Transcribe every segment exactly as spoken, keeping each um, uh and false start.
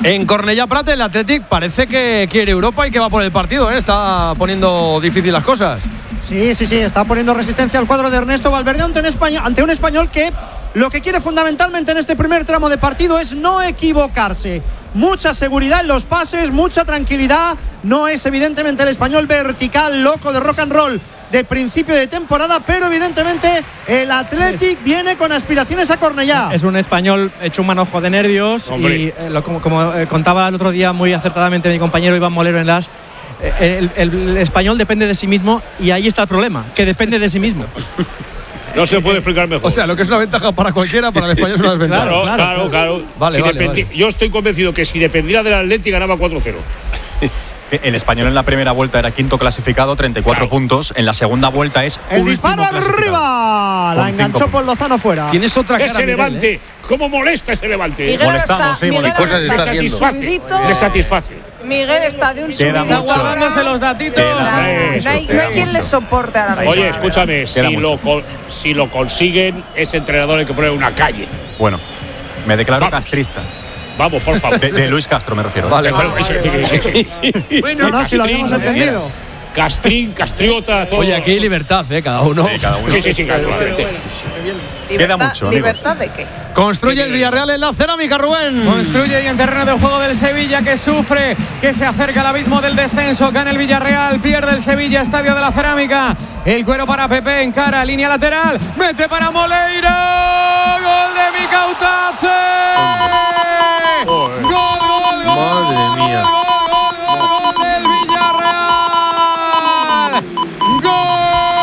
En Cornellà Prat, el Athletic parece que quiere Europa y que va por el partido, ¿eh? Está poniendo difícil las cosas. Sí, sí, sí, está poniendo resistencia al cuadro de Ernesto Valverde ante un español, ante un español que lo que quiere fundamentalmente en este primer tramo de partido es no equivocarse. Mucha seguridad en los pases, mucha tranquilidad. No es evidentemente el español vertical, loco de rock and roll de principio de temporada, pero evidentemente el Athletic viene con aspiraciones a Cornellà. Es un español hecho un manojo de nervios. Hombre. Y eh, lo, como, como eh, contaba el otro día muy acertadamente mi compañero Iván Molero en las eh, el, el, el español depende de sí mismo y ahí está el problema, que depende de sí mismo. No se puede explicar mejor. O sea, lo que es una ventaja para cualquiera, para el español es una desventaja. Claro, claro, claro. claro. Vale, si vale, vale. Yo estoy convencido que si dependiera del Atleti ganaba cuatro cero. El español en la primera vuelta era quinto clasificado, treinta y cuatro claro. puntos. En la segunda vuelta es el disparo arriba. La enganchó por Lozano fuera. Tienes otra cara, ese Levante. Miguel, ¿eh? ¿Cómo molesta ese Levante? Miguel Molestando, está, sí, Miguel cosas está, está le satisface. Le satisface. Miguel está de un subidito. Está guardándose los datitos. No hay, no hay quien le soporte a la misma. Oye, escúchame, si lo, si lo consiguen, ese entrenador hay que poner una calle. Bueno, me declaro Vamos. castrista. Vamos, por favor. De, de Luis Castro me refiero. Vale, vale. Bueno, no, si lo habíamos entendido. Castrín, Castriota, todo. Oye, aquí hay libertad, ¿eh? Cada uno. Sí, cada uno. Sí, sí, sí, claramente. Queda mucho, amigos. ¿Libertad de qué? Construye el Villarreal en la cerámica, Rubén. Construye y en terreno de juego del Sevilla, que sufre, que se acerca al abismo del descenso. Gana el Villarreal, pierde el Sevilla, estadio de la cerámica. El cuero para Pepe, encara, línea lateral, mete para Moleiro. Gol de Mica Utache. Gol, gol, gol. Madre mía. Gol, gol, gol, gol del Villarreal. Gol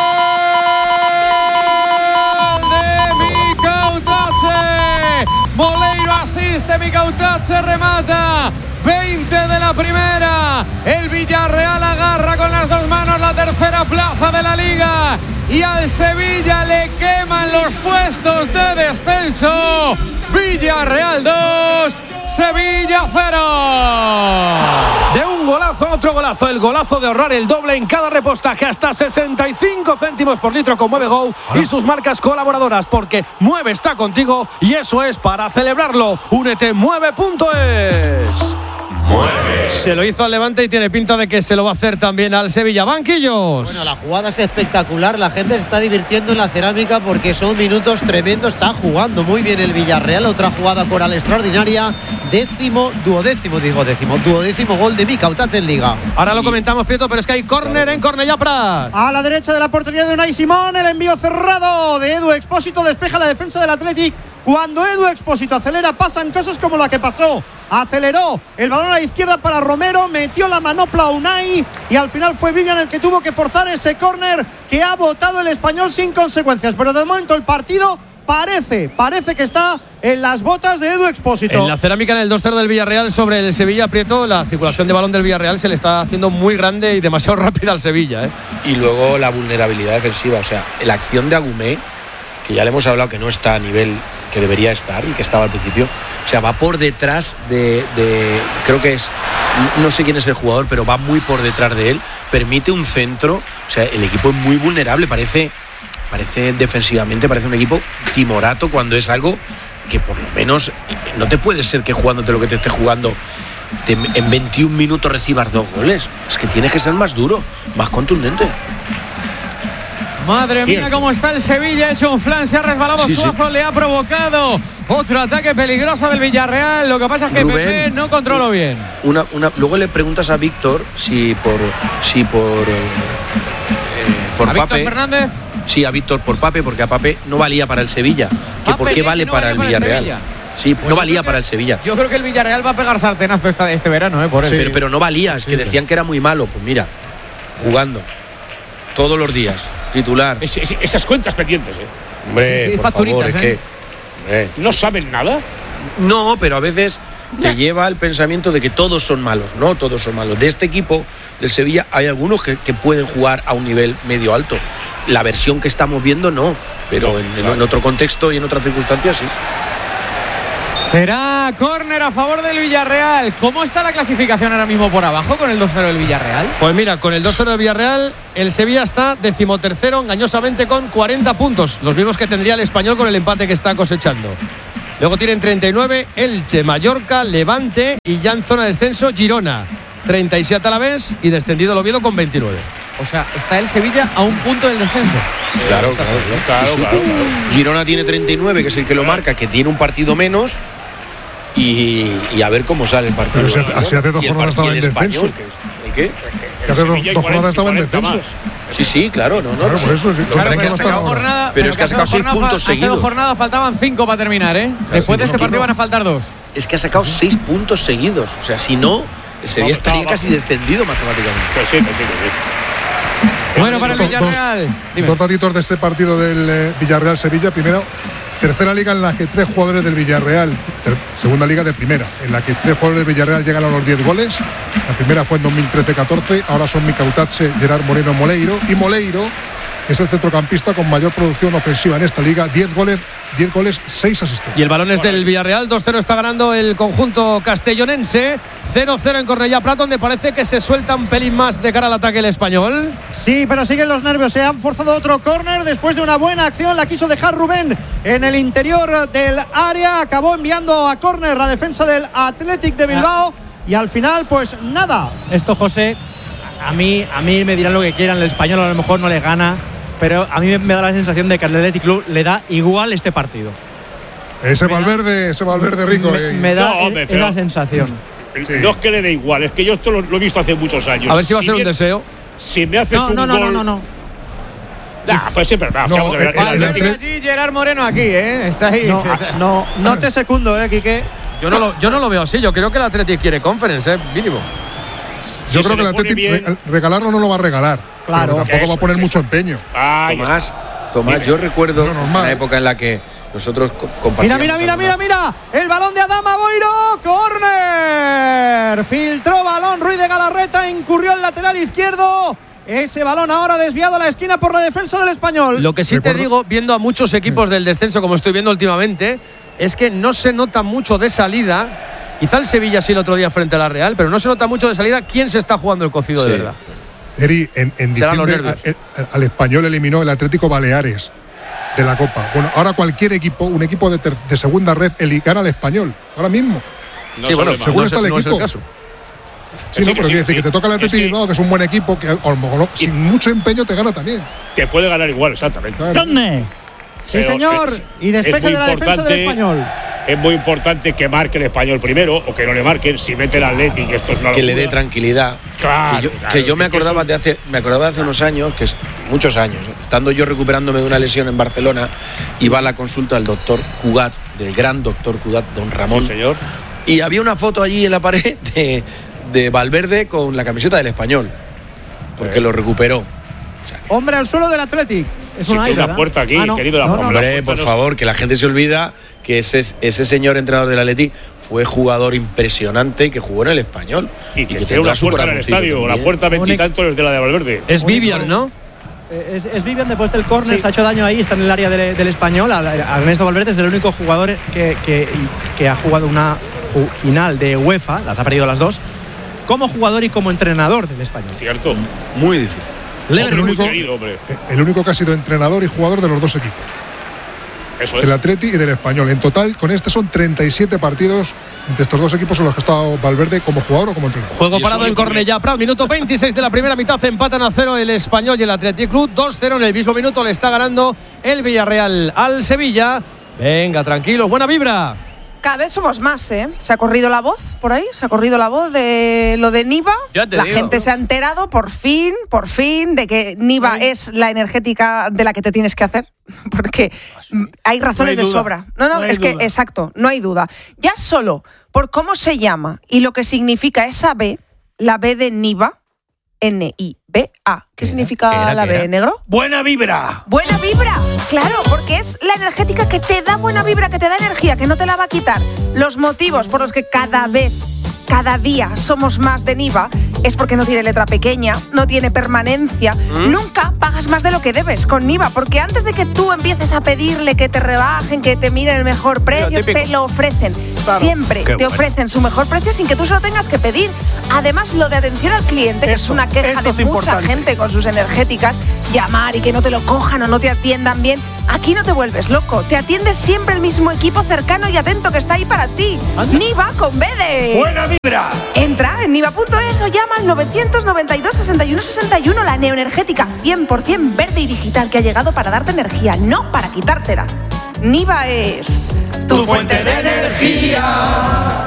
de Mica Utache. Moleiro asiste, Mica Utache remata. veinte de la primera. El Villarreal agarra con las dos manos la tercera plaza de la Liga. Y al Sevilla le queman los puestos de descenso. Villarreal dos, Sevilla cero. De un golazo a otro golazo. El golazo de ahorrar el doble en cada repostaje hasta sesenta y cinco céntimos por litro con Mueve Go y sus marcas colaboradoras, porque Mueve está contigo y eso es para celebrarlo. Únete en mueve punto es. Mueve. Se lo hizo al Levante y tiene pinta de que se lo va a hacer también al Sevilla. Banquillos. Bueno, la jugada es espectacular. La gente se está divirtiendo en la cerámica porque son minutos tremendos. Está jugando muy bien el Villarreal. Otra jugada coral extraordinaria. Décimo, duodécimo, digo décimo, duodécimo gol de Mica Utache en Liga. Ahora lo comentamos, Prieto, pero es que hay córner en Cornellà Prat. A la derecha de la portería de Unai Simón, el envío cerrado de Edu Expósito despeja la defensa del Athletic. Cuando Edu Expósito acelera, pasan cosas como la que pasó. Aceleró el balón a la izquierda para Romero, metió la manopla a Unai y al final fue Vivian el que tuvo que forzar ese córner que ha botado el español sin consecuencias. Pero de momento el partido parece, parece que está en las botas de Edu Expósito. En la cerámica, en el dos cero del Villarreal sobre el Sevilla, Prieto, la circulación de balón del Villarreal se le está haciendo muy grande y demasiado rápida al Sevilla, ¿eh? Y luego la vulnerabilidad defensiva, o sea, la acción de Agumé, que ya le hemos hablado que no está a nivel que debería estar y que estaba al principio, o sea, va por detrás de, de creo que es, no sé quién es el jugador, pero va muy por detrás de él, permite un centro, o sea, el equipo es muy vulnerable, parece, parece defensivamente, parece un equipo timorato cuando es algo que por lo menos no te puede ser que jugándote lo que te esté jugando te, en veintiún minutos recibas dos goles, es que tienes que ser más duro, más contundente. Madre mía, cómo está el Sevilla, ha hecho un flan, se ha resbalado sí, Suazo, sí. Le ha provocado otro ataque peligroso del Villarreal. Lo que pasa es que Rubén, Pepe no controló bien. Una, una, luego le preguntas a Víctor si por si por eh, por ¿A Pape. Víctor Fernández? Sí, a Víctor por Pape, porque a Pape no valía para el Sevilla. ¿Que por qué vale no para el para Villarreal? El sí, pues no valía que, para el Sevilla. Yo creo que el Villarreal va a pegar sartenazo esta, este verano, ¿eh? Por sí. él. Pero, pero no valía, es que decían que era muy malo. Pues mira, jugando todos los días. Titular. Es, es, esas cuentas pendientes, ¿eh? Hombre, sí, sí, por facturitas, favor, ¿eh? es que, hombre. ¿No saben nada? No, pero a veces te lleva el pensamiento de que todos son malos. No, todos son malos. De este equipo, del Sevilla, hay algunos que, que pueden jugar a un nivel medio alto. La versión que estamos viendo, no. Pero no, en, claro. en otro contexto y en otras circunstancias, sí. Será córner a favor del Villarreal. ¿Cómo está la clasificación ahora mismo por abajo con el dos cero del Villarreal? Pues mira, con el dos cero del Villarreal, el Sevilla está decimotercero engañosamente con cuarenta puntos. Los mismos que tendría el Español con el empate que está cosechando. Luego tienen treinta y nueve Elche, Mallorca, Levante y ya en zona de descenso Girona. treinta y siete Alavés y descendido el Oviedo con veintinueve. O sea, está el Sevilla a un punto del descenso. Claro, claro, claro, sí, sí. claro, claro. Girona tiene treinta y nueve, que es el que lo marca, que tiene un partido menos. Y, y a ver cómo sale el partido. Pero si hace, así hace dos jornadas estaba en descenso. ¿El qué? Que hace dos, dos jornadas estaba en descenso. Sí, sí, claro, no, no. Claro, por eso sí. Claro, pero, pero, jornada, pero es que ha sacado seis puntos seguidos. Hace dos jornadas faltaban cinco para terminar, ¿eh? Claro, Después de este partido no. van a faltar dos. Es que ha sacado seis puntos seguidos. O sea, si no, Sevilla estaría casi descendido matemáticamente. Pues sí, pues sí, pues sí. Bueno, para el Villarreal. Dos, dos datitos de este partido del eh, Villarreal-Sevilla. Primero, tercera liga en la que tres jugadores del Villarreal, ter, segunda liga de primera, en la que tres jugadores del Villarreal llegan a los diez goles. La primera fue en dos mil trece catorce, ahora son Micautache, Gerard Moreno, Moleiro. Y Moleiro es el centrocampista con mayor producción ofensiva en esta liga, diez goles, diez goles, seis asistencias. Y el balón es del Villarreal, dos cero está ganando el conjunto castellonense, cero cero en Cornellá Prat, donde parece que se suelta un pelín más de cara al ataque el español. Sí, pero siguen los nervios, se han forzado otro córner después de una buena acción, la quiso dejar Rubén en el interior del área, acabó enviando a córner la defensa del Athletic de Bilbao y al final pues nada. Esto, José, a mí, a mí me dirán lo que quieran, el español a lo mejor no le gana, pero a mí me da la sensación de que al Athletic Club le da igual este partido. Ese Valverde, ese Valverde rico. Me, eh. me da no, hombre, pero, la sensación. Sí. No es que le dé igual, es que yo esto lo, lo he visto hace muchos años. A ver si va a si ser bien, un deseo. Si me haces no, un no, no, gol… no, no, no. Nah, pues siempre, no, no, no, el, el, el, el allí, Gerard Moreno aquí, ¿eh? Está ahí. No, está. no, no te secundo, ¿eh, Quique? Yo no, lo, yo no lo veo así, yo creo que el Athletic quiere Conference, ¿eh? Mínimo. Yo si creo que el Athletic regalarlo no lo va a regalarlo. Claro. Tampoco eso, va a poner eso. mucho empeño. Ah, Tomás, Tomás, yo recuerdo no, la época en la que nosotros Mira, compartíamos. mira, mira, mira, mira. El balón de Adama Boiro. Córner. Filtró balón. Ruiz de Galarreta incurrió el lateral izquierdo. Ese balón ahora desviado a la esquina por la defensa del español. Lo que sí Recuerdo. te digo, viendo a muchos equipos del descenso, como estoy viendo últimamente, es que no se nota mucho de salida. Quizá el Sevilla sí el otro día frente a la Real, pero no se nota mucho de salida quién se está jugando el cocido Sí. de verdad. Eri, en, en diciembre a, a, al español eliminó el Atlético Baleares de la Copa. Bueno, ahora cualquier equipo, un equipo de, ter, de segunda red, gana al español. Ahora mismo. No sí, bueno, según no está es, el no equipo. es el caso. Sí, no, pero quiere decir que te toca el Atlético Bilbao, que es un buen equipo, que a lo mejor sin mucho empeño te gana también. Te puede ganar igual, exactamente. Claro. Sí, Pero señor. es, y despeje de la defensa del importante- español. Es muy importante que marque el español primero o que no le marquen si mete el Athletic, y esto es una Que le dé locura. tranquilidad. Claro, que yo, claro, que yo me que acordaba eso- de hace me acordaba de hace unos años, que es muchos años, ¿eh? Estando yo recuperándome de una lesión en Barcelona, iba a la consulta del doctor Cugat, del gran doctor Cugat, don Ramón. Sí, señor. Y había una foto allí en la pared de, de Valverde con la camiseta del español, porque Sí. lo recuperó. Hombre al suelo del Athletic. Es Sí, una que isla, una puerta aquí, ah, no. querido. La, No, no, la Hombre, puerta por no es- favor, que la gente se olvida que ese, ese señor entrenador del Atleti fue jugador impresionante y que jugó en el español. Y que tiene tendrá una su puerta en el corazoncito estadio. La también. puerta veintitantos es de la de Valverde. Es Vivian, ¿no? Eh, Es, es Vivian después del córner, Sí. se ha hecho daño ahí, está en el área de- del español. Al- Ernesto Valverde es el único jugador que, que, que ha jugado una ju- final de UEFA, las ha perdido las dos, como jugador y como entrenador del español. Cierto. Muy difícil. Lever- Es el Muy único, querido, hombre. el único que ha sido entrenador y jugador de los dos equipos, Eso es. del Atleti y del Español. En total, con este son treinta y siete partidos entre estos dos equipos en los que ha estado Valverde como jugador o como entrenador. Juego Y parado eso en lo Cornellá Prat, minuto veintiséis de la primera mitad, empatan a cero el Español y el Athletic Club, dos cero en el mismo minuto le está ganando el Villarreal al Sevilla. Venga, tranquilos, buena vibra. Cada vez somos más, ¿eh? Se ha corrido la voz por ahí, se ha corrido la voz de lo de Niva. Ya te la digo. gente se ha enterado, por fin, por fin, de que Niva es la energética de la que te tienes que hacer. Porque mm, hay razones No hay de duda. sobra. No, no, No hay es que, duda. exacto, no hay duda. Ya solo por cómo se llama y lo que significa esa B, la B de Niva, N I B A. ¿Qué significa era? la ¿Qué B, era? negro? Buena vibra. Buena vibra, claro, porque es la energética que te da buena vibra, que te da energía, que no te la va a quitar. Los motivos por los que cada vez, cada día somos más de Niva es porque no tiene letra pequeña, no tiene permanencia. Nunca pagas más de lo que debes con Niva, porque antes de que tú empieces a pedirle que te rebajen, que te miren el mejor precio, típico. te lo ofrecen. Claro. Siempre Qué te bueno. ofrecen su mejor precio sin que tú se lo tengas que pedir. Además, lo de atención al cliente, que Eso, es una queja eso de es mucha importante. gente con sus energéticas, llamar y que no te lo cojan o no te atiendan bien. Aquí no te vuelves loco. Te atiende siempre el mismo equipo cercano y atento que está ahí para ti. Niva con B de... ¡Buena vibra! Entra en niva punto es o llama al novecientos noventa y dos, sesenta y uno sesenta y uno, la neoenergética cien por ciento verde y digital que ha llegado para darte energía, no para quitártela. Niva es tu, fuente de energía.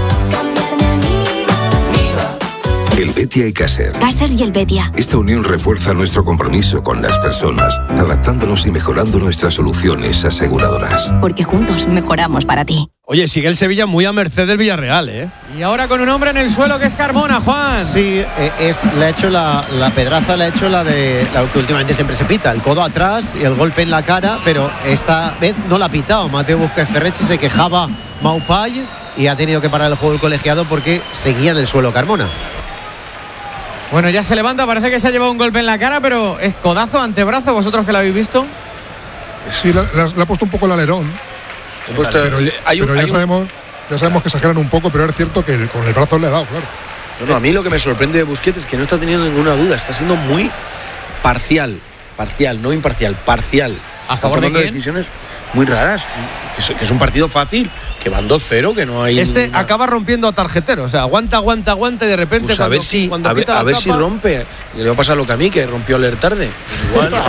El Betia y Caser. Caser y el Betia. Esta unión refuerza nuestro compromiso con las personas, adaptándonos y mejorando nuestras soluciones aseguradoras. Porque juntos mejoramos para ti. Oye, sigue el Sevilla muy a merced del Villarreal, ¿eh? Y ahora con un hombre en el suelo que es Carmona, Juan. Sí, eh, es, le ha hecho la, la pedraza, le ha hecho la de la que últimamente siempre se pita, el codo atrás y el golpe en la cara, pero esta vez no la ha pitado. Mateo Busquets Ferrechi se quejaba Maupay y ha tenido que parar el juego el colegiado porque seguía en el suelo Carmona. Bueno, ya se levanta, parece que se ha llevado un golpe en la cara, pero es codazo, antebrazo, vosotros que lo habéis visto. Sí, le, le ha puesto un poco el alerón. He puesto- pero hay un- pero ya, hay un- sabemos, ya sabemos que exageran un poco, pero es cierto que el- con el brazo le ha dado, claro. No, no, a mí lo que me sorprende de Busquets es que no está teniendo ninguna duda, está siendo muy parcial, parcial, no imparcial, parcial. ¿A Está favor de tomando quién? decisiones muy raras, que es, que es un partido fácil, que van dos cero, que no hay Este ninguna- acaba rompiendo a tarjetero. O sea, aguanta, aguanta, aguanta y de repente Pues a cuando, ver si, cuando a ver, quita la a ver si tapa- rompe. Le va a pasar lo que a mí, que rompió leer tarde. Pues igual.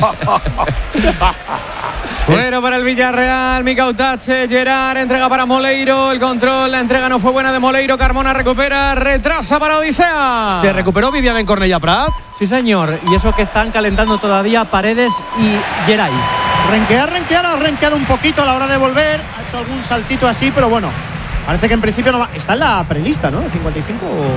Bueno, para el Villarreal, Micautache, Gerard, entrega para Moleiro, el control, la entrega no fue buena de Moleiro, Carmona recupera, retrasa para Odisea. Se recuperó Vivian en Cornellà Prat. Sí, señor. Y eso que están calentando todavía Paredes y Geray. Renquear, renquear, ha renqueado un poquito a la hora de volver. Ha hecho algún saltito así, pero bueno. Parece que en principio no va. Está en la prelista, ¿no? cincuenta y cinco o...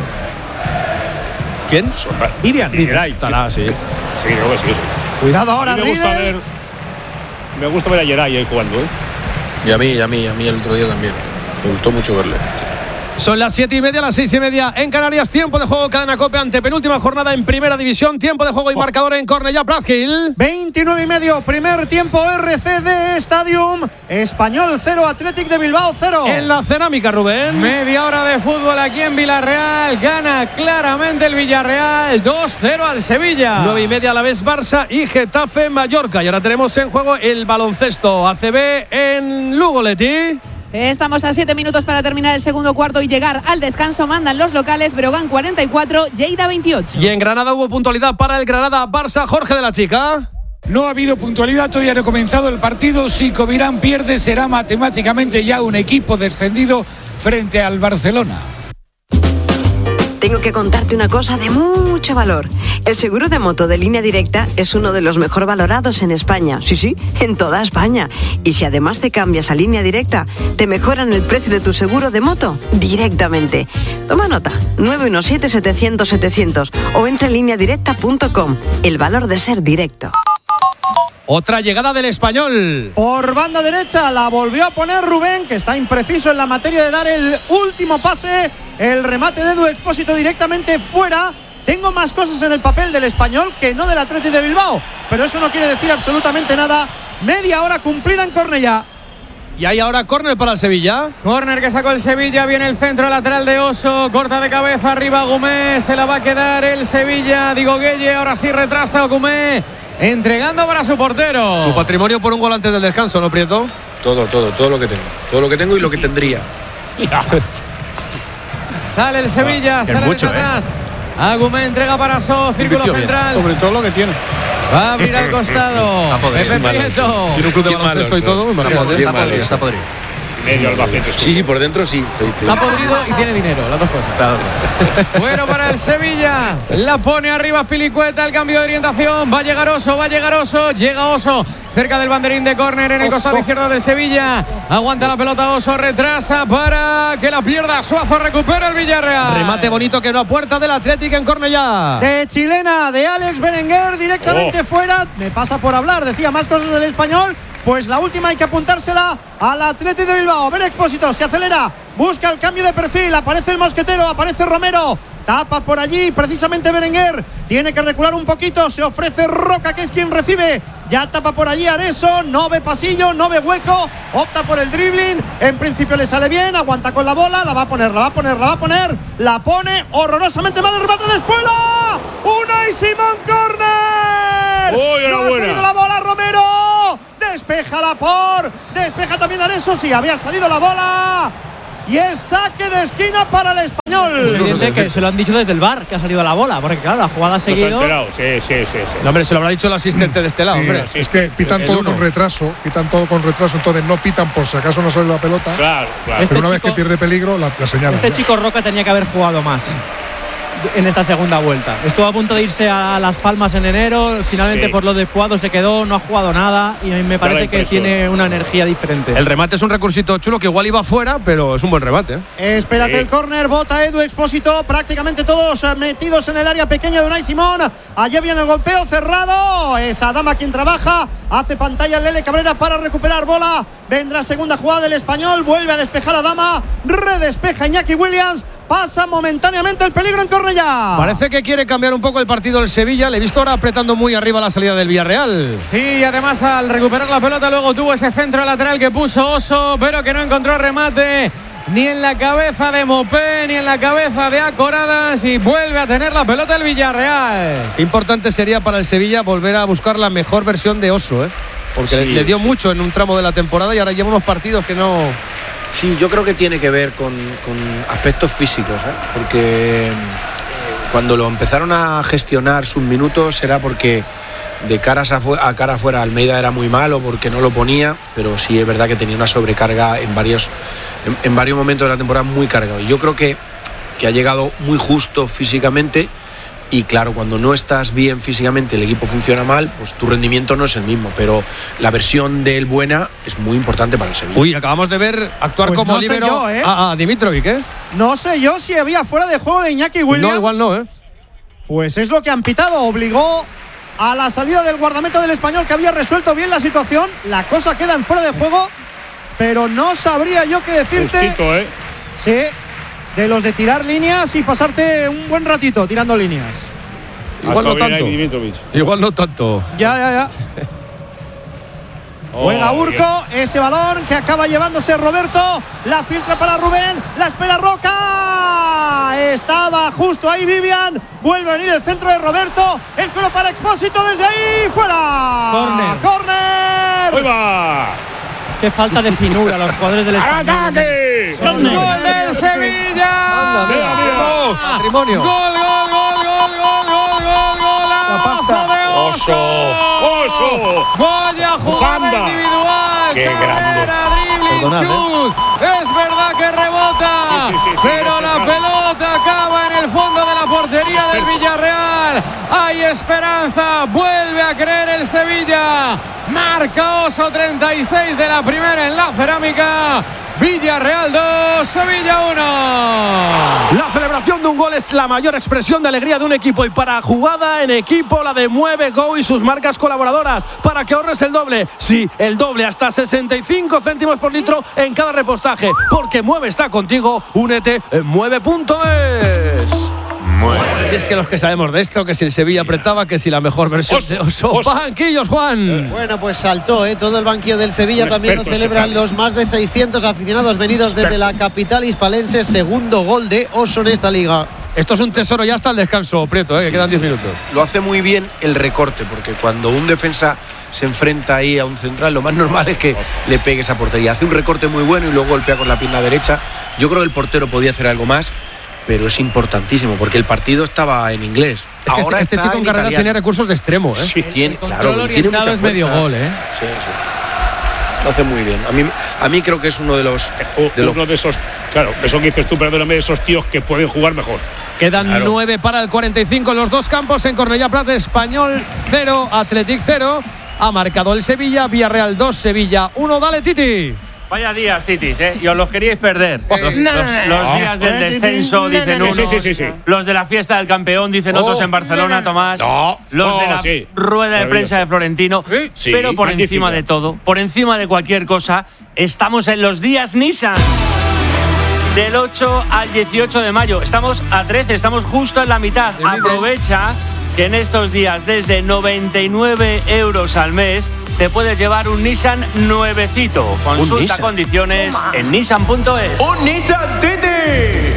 ¿Quién? Vivian. Geray. Estará, sí. Sí, creo que sí. sí. Cuidado ahora, A mí me gusta Riedel. ver, me gusta ver a Geray ahí jugando, ¿eh? Y a mí, y a mí, a mí el otro día también. Me gustó mucho verle. Son las siete y media, las seis y media en Canarias. Tiempo de juego, Cadena Cope, ante penúltima jornada en Primera División. Tiempo de juego y marcador en Cornellà Prat, Gil. veintinueve y medio, primer tiempo R C D Stadium. Español cero, Athletic de Bilbao cero. En la cerámica, Rubén. Media hora de fútbol aquí en Villarreal, gana claramente el Villarreal, dos cero al Sevilla. Nueve y media a la vez Barça y Getafe Mallorca. Y ahora tenemos en juego el baloncesto A C B en Lugo, Leti. Estamos a siete minutos para terminar el segundo cuarto y llegar al descanso. Mandan los locales, Breogán cuarenta y cuatro, Lleida veintiocho. Y en Granada hubo puntualidad para el Granada Barça. Jorge de la Chica. No ha habido puntualidad, todavía no ha comenzado el partido. Si Covirán pierde, será matemáticamente ya un equipo descendido frente al Barcelona. Tengo que contarte una cosa de mucho valor. El seguro de moto de Línea Directa es uno de los mejor valorados en España. Sí, sí, en toda España. Y si además te cambias a Línea Directa, te mejoran el precio de tu seguro de moto directamente. Toma nota, nueve uno siete, setecientos, setecientos o entra en línea directa punto com. El valor de ser directo. Otra llegada del Español. Por banda derecha la volvió a poner Rubén, que está impreciso en la materia de dar el último pase. El remate de Edu Expósito directamente fuera. Tengo más cosas en el papel del Español que no del Athletic de Bilbao, pero eso no quiere decir absolutamente nada. Media hora cumplida en Cornellà. Y hay ahora córner para el Sevilla. Córner que sacó el Sevilla, viene el centro lateral de Oso, corta de cabeza arriba Gumé, se la va a quedar el Sevilla, Diego Gueye, ahora sí retrasa Gumé, entregando para su portero. Tu patrimonio por un gol antes del descanso, ¿no, Prieto? Todo, todo, todo lo que tengo. Todo lo que tengo y lo que tendría. Sale el Sevilla, Ah, es sale mucho, desde atrás. Agumé entrega para So, círculo Invirtió bien. central. Sobre todo lo que tiene. Va a abrir al costado. Pepe Prieto. Tiene un club de baloncesto y todo. imagínate. Está podrido, está podrido. Medio Albacete. Sí, sí, por dentro sí. Estoy- estoy- Está podrido y tiene dinero, las dos cosas. Bueno para el Sevilla. La pone arriba Pilicueta, el cambio de orientación. Va a llegar Oso, va a llegar Oso. Llega Oso cerca del banderín de córner en el costado izquierdo del Sevilla. Aguanta la pelota Oso, retrasa para que la pierda Suazo. Recupera el Villarreal. Remate bonito que no a puerta del Athletic en Cornellà. De chilena de Alex Berenguer directamente Oh. fuera. Me pasa por hablar, decía más cosas del Español. Pues la última hay que apuntársela al Athletic de Bilbao. A ver, Expósito se acelera, busca el cambio de perfil, aparece el Mosquetero, aparece Romero, Tapa por allí precisamente Berenguer. Tiene que recular un poquito. Se ofrece Roca, que es quien recibe. Ya tapa por allí Areso. No ve pasillo, no ve hueco. Opta por el dribbling. En principio le sale bien. Aguanta con la bola. La va a poner, la va a poner, la va a poner. La pone horrorosamente mal el remate de Espuela. Unai Simón, córner. ¡Uy, no ha buena! salido la bola Romero. Despeja la por. Despeja también Areso. Sí, había salido la bola. Y es saque de esquina para el Español. Es evidente que se lo han dicho desde el V A R que ha salido la bola, porque claro, la jugada ha seguido. Sí, sí, sí, sí. No, hombre, se lo habrá dicho el asistente de este lado, Sí, hombre. es que pitan El todo uno. con retraso, pitan todo con retraso, entonces no pitan por si acaso no sale la pelota. Claro, claro. Este Pero una vez chico- que pierde peligro, la, la señalan. Este ya. chico Roca tenía que haber jugado más en esta segunda vuelta. Estuvo a punto de irse a Las Palmas en enero, finalmente Sí. por lo de Puado se quedó, no ha jugado nada y a mí me Da la parece que impresión. tiene una energía diferente. El remate es un recursito chulo que igual iba fuera, pero es un buen remate. ¿eh? Espérate Sí. el córner, bota Edu Expósito, prácticamente todos eh, metidos en el área pequeña de Unai Simón. Allí viene el golpeo cerrado. Es Adama quien trabaja. Hace pantalla Lele Cabrera para recuperar bola. Vendrá segunda jugada del Español. Vuelve a despejar Adama. Redespeja Iñaki Williams. Pasa momentáneamente el peligro en Cornellá. Parece que quiere cambiar un poco el partido del Sevilla. Le he visto ahora apretando muy arriba la salida del Villarreal. Sí, y además al recuperar la pelota luego tuvo ese centro lateral que puso Oso, pero que no encontró remate ni en la cabeza de Mopé ni en la cabeza de Acoradas y vuelve a tener la pelota el Villarreal. Qué importante sería para el Sevilla volver a buscar la mejor versión de Oso, ¿eh? Porque Sí, le, le dio sí. mucho en un tramo de la temporada y ahora lleva unos partidos que no. Sí, yo creo que tiene que ver con, con aspectos físicos, ¿eh? Porque eh, cuando lo empezaron a gestionar sus minutos era porque de caras a, fu- a cara afuera Almeida era muy malo porque no lo ponía, pero sí es verdad que tenía una sobrecarga en varios, en, en varios momentos de la temporada muy cargado. Y yo creo que, que ha llegado muy justo físicamente. Y claro, cuando no estás bien físicamente, el equipo funciona mal, pues tu rendimiento no es el mismo. Pero la versión de él buena es muy importante para el Sevilla. Uy, acabamos de ver actuar Pues como no sé líbero yo, ¿eh? a, a Dimitrovic, ¿eh? No sé yo si había fuera de juego de Iñaki Williams. No, igual no, ¿eh? Pues es lo que han pitado. Obligó a la salida del guardameta del Español, que había resuelto bien la situación. La cosa queda en fuera de juego, pero no sabría yo qué decirte. Justito, ¿eh? Sí, de los de tirar líneas y pasarte un buen ratito tirando líneas. Igual no tanto. Dimitrovic. Igual no tanto. Ya, ya, ya. Oh, Juega Urco, ese balón que acaba llevándose Roberto, la filtra para Rubén, la espera Roca, estaba justo ahí Vivian, vuelve a venir el centro de Roberto, el cuero para Expósito desde ahí, fuera. Córner. Córner. ¡Ahí va! Qué falta de finura a los jugadores del ¡Al Español. ataque! Gol del Sevilla. Mira, mira. Matrimonio. Gol, gol, gol, gol, gol, gol, gol, golazo de ¡Oso! ¡Oso! Vaya jugada Banda. individual. ¡Qué Carrera, dribbling, Perdonad, ¿eh? shoot. Es verdad que rebota, Sí, sí, sí, sí, pero sí, la claro. pelota acaba en el fondo de la portería del Villarreal. Hay esperanza. Vuelve a creer el Sevilla. Marca Oso, treinta y seis de la primera en la cerámica. Villarreal dos, Sevilla uno. La celebración de un gol es la mayor expresión de alegría de un equipo, y para jugada en equipo la de Mueve Go y sus marcas colaboradoras, para que ahorres el doble. Sí, el doble, hasta sesenta y cinco céntimos por litro en cada repostaje, porque Mueve está contigo. Únete en mueve punto es. Si es que los que sabemos de esto, que si el Sevilla apretaba, que si la mejor versión Oso, de Oso. Oso. Banquillos, Juan. Bueno, pues saltó, ¿eh? Todo el banquillo del Sevilla Un también lo experto ese celebran Javi. los más de seiscientos aficionados venidos desde la capital hispalense. Segundo gol de Oso en esta liga. Esto es un tesoro ya hasta el descanso, Prieto, ¿eh? Que quedan diez minutos. Lo hace muy bien el recorte, porque cuando un defensa se enfrenta ahí a un central, lo más normal es que le pegue esa portería. Hace un recorte muy bueno y luego golpea con la pierna derecha. Yo creo que el portero podía hacer algo más, pero es importantíslo, porque el partido estaba en inglés. Es que Ahora este, este está chico en en carrera italiano. tiene recursos de extremo, ¿eh? Sí, tiene, claro, control tiene orientado mucha es medio fuerza. gol, ¿eh? Sí, sí. Lo hace muy bien. A mí, a mí creo que es uno de los. De Uno los de esos, claro, eso que dices tú, perdóname, de esos tíos que pueden jugar mejor. Quedan Claro. nueve para el cuarenta y cinco en los dos campos. En Cornellá Prat, Español cero, Athletic cero. Ha marcado el Sevilla, Villarreal dos, Sevilla uno. Dale, Titi. Vaya días, Titis, ¿eh? Y os los queríais perder. Los, los- los días del descenso, dicen unos. Sí, sí, sí, sí. Los de la fiesta del campeón, dicen Oh. otros en Barcelona, Tomás. No, Los no, de la sí. rueda de prensa de Florentino. Sí, Pero por magnífica. encima de todo, por encima de cualquier cosa, estamos en los días Nissan. del ocho al dieciocho de mayo. Estamos a trece, estamos justo en la mitad. Aprovecha que en estos días, desde noventa y nueve euros al mes, te puedes llevar un Nissan nuevecito. Consulta Nissan. Condiciones Toma. en nissan punto es. ¡Un Nissan Titi!